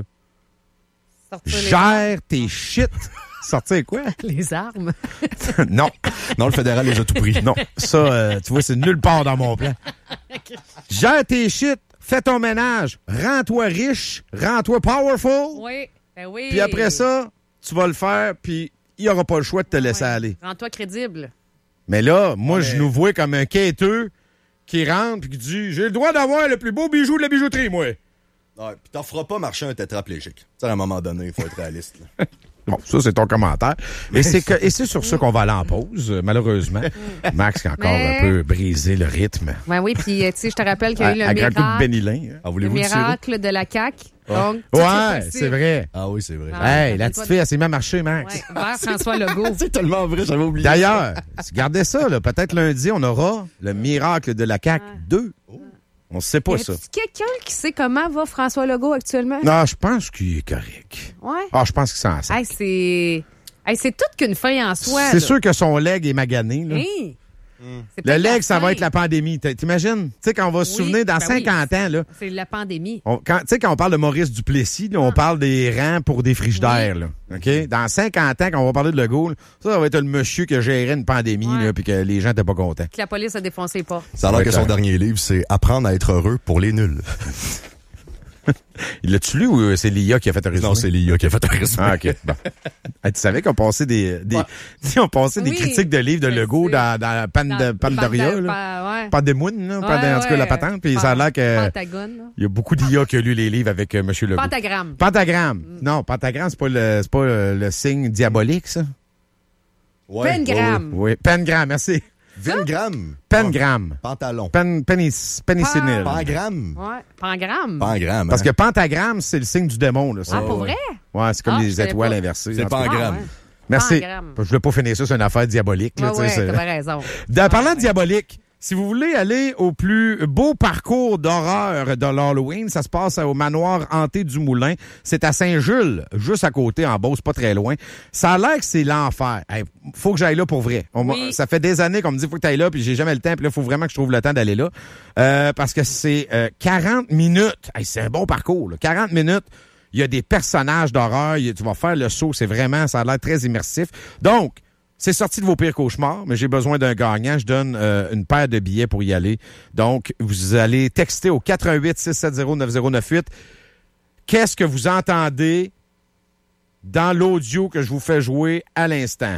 Gère tes shit. Sortir quoi? Les armes. Non. Non, le fédéral les a tout pris. Non. Ça, tu vois, c'est nulle part dans mon plan. Gère tes shit. Fais ton ménage. Rends-toi riche. Rends-toi powerful. Oui. Ben oui. Puis après ça, tu vas le faire, puis il n'y aura pas le choix de te laisser aller. Rends-toi crédible. Mais là, moi, je nous vois comme un quêteux qui rentre puis qui dit « J'ai le droit d'avoir le plus beau bijou de la bijouterie, moi! » Ouais, puis t'en feras pas marcher un tétraplégique. Tu sais, à un moment donné, il faut être réaliste. Là. Bon, ça, c'est ton commentaire. Et c'est sur ça qu'on va aller en pause, malheureusement. Max qui a encore un peu brisé le rythme. Ben oui, puis tu sais, je te rappelle qu'il y a eu le miracle, coup de Bénilin, hein? Le miracle de la CAQ. Donc, c'est vrai. Ah oui, c'est vrai. Hey, la petite fille, elle s'est mis à marcher, Max. Ouais, vers François Legault. C'est tellement vrai, j'avais oublié. D'ailleurs, gardez ça, là. Peut-être lundi, on aura le miracle de la CAQ 2. On ne sait pas ça. Est-ce quelqu'un qui sait comment va François Legault actuellement? Non, je pense qu'il est correct. Ouais. Ah, je pense qu'il s'en sort. C'est toute qu'une feuille en soi. C'est sûr que son leg est magané, là. Hey. Le leg, ça va être la pandémie. T'imagines? Tu sais, quand on va se souvenir dans 50 ans, là. C'est la pandémie. Tu sais, quand on parle de Maurice Duplessis, là, on parle des rangs pour des frigidaires, là. OK? Dans 50 ans, quand on va parler de Legault, là, ça va être le monsieur qui gérait une pandémie, là, puis que les gens n'étaient pas contents. Que la police a défoncé les portes. Ça a l'air que son dernier livre, c'est Apprendre à être heureux pour les nuls. Il l'a-tu lu ou c'est l'IA qui a fait un résumé? Non, c'est l'IA qui a fait un résumé. Ah, OK. Bon. Tu savais qu'on passait des critiques de livres de Legault dans la Pandoria, là. Ouais. Pandémoine, là. En tout cas, la patente. Puis ça a l'air que. Pentagone, là. Il y a beaucoup d'IA qui a lu les livres avec M. Legault. Pentagramme. Non, pentagramme, c'est pas le signe diabolique, ça? Ouais, Pengramme. Oui, pengramme, merci. Vingramme. Pengramme. Pantalon. Pénicilline. Pangramme. Ouais. Pangramme. Pangramme. Parce que pentagramme, c'est le signe du démon, là. Ça. Ah, pour vrai? Ouais, c'est comme les étoiles inversées. C'est pangramme. Merci. Pangramme. Je voulais pas finir ça, c'est une affaire diabolique. Là, Ouais, t'avais raison. Parlant de diabolique, Si vous voulez aller au plus beau parcours d'horreur de l'Halloween, ça se passe au manoir hanté du Moulin. C'est à Saint-Jules, juste à côté, en Beauce, pas très loin. Ça a l'air que c'est l'enfer. Hey, faut que j'aille là pour vrai. Oui. Ça fait des années qu'on me dit faut que tu ailles là, puis j'ai jamais le temps. Puis là, faut vraiment que je trouve le temps d'aller là. Parce que c'est 40 minutes. Hey, c'est un bon parcours, là. 40 minutes. Il y a des personnages d'horreur. Tu vas faire le saut. Ça a l'air très immersif. Donc, c'est sorti de vos pires cauchemars, mais j'ai besoin d'un gagnant. Je donne une paire de billets pour y aller. Donc, vous allez texter au 418-670-9098. Qu'est-ce que vous entendez dans l'audio que je vous fais jouer à l'instant?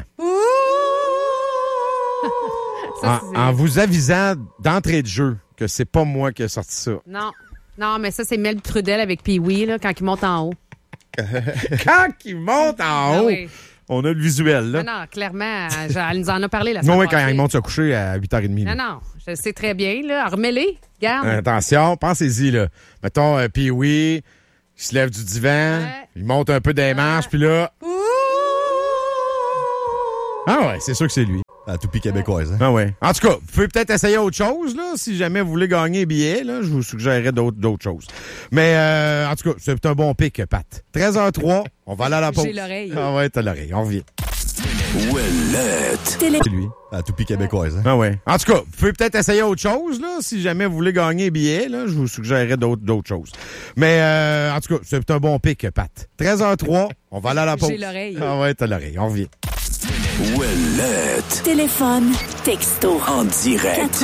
En vous avisant d'entrée de jeu que c'est pas moi qui ai sorti ça. Non, mais ça, c'est Mel Trudel avec Pee-Wee, là, quand il monte en haut. Quand il monte en haut! Oui. On a le visuel, là. Non, clairement, elle nous en a parlé la semaine passée. Oui, quand il monte se coucher à 8h30. Non, je sais très bien, là. Remets-les, regarde. Attention, pensez-y, là. Mettons, Pee-Wee, il se lève du divan, il monte un peu des marches, puis là... Ah ouais, c'est sûr que c'est lui. La toupie québécoise, hein? Ah ouais. En tout cas, vous pouvez peut-être essayer autre chose, là. Si jamais vous voulez gagner billets, là, je vous suggérerais d'autres choses. Mais, en tout cas, c'est un bon pic, Pat. 13h03, on va aller à la pause. J'ai l'oreille. Ah ouais, t'as l'oreille. On revient. C'est lui. La toupie québécoise, hein? Ah ouais. En tout cas, vous pouvez peut-être essayer autre chose, là. Si jamais vous voulez gagner billets, là, je vous suggérerais d'autres choses. Mais, en tout cas, c'est un bon pic, Pat. 13h03, on va aller à la pause. J'ai l'oreille. Ah ouais, t'as l'oreille. On revient. Téléphone, texto, en direct.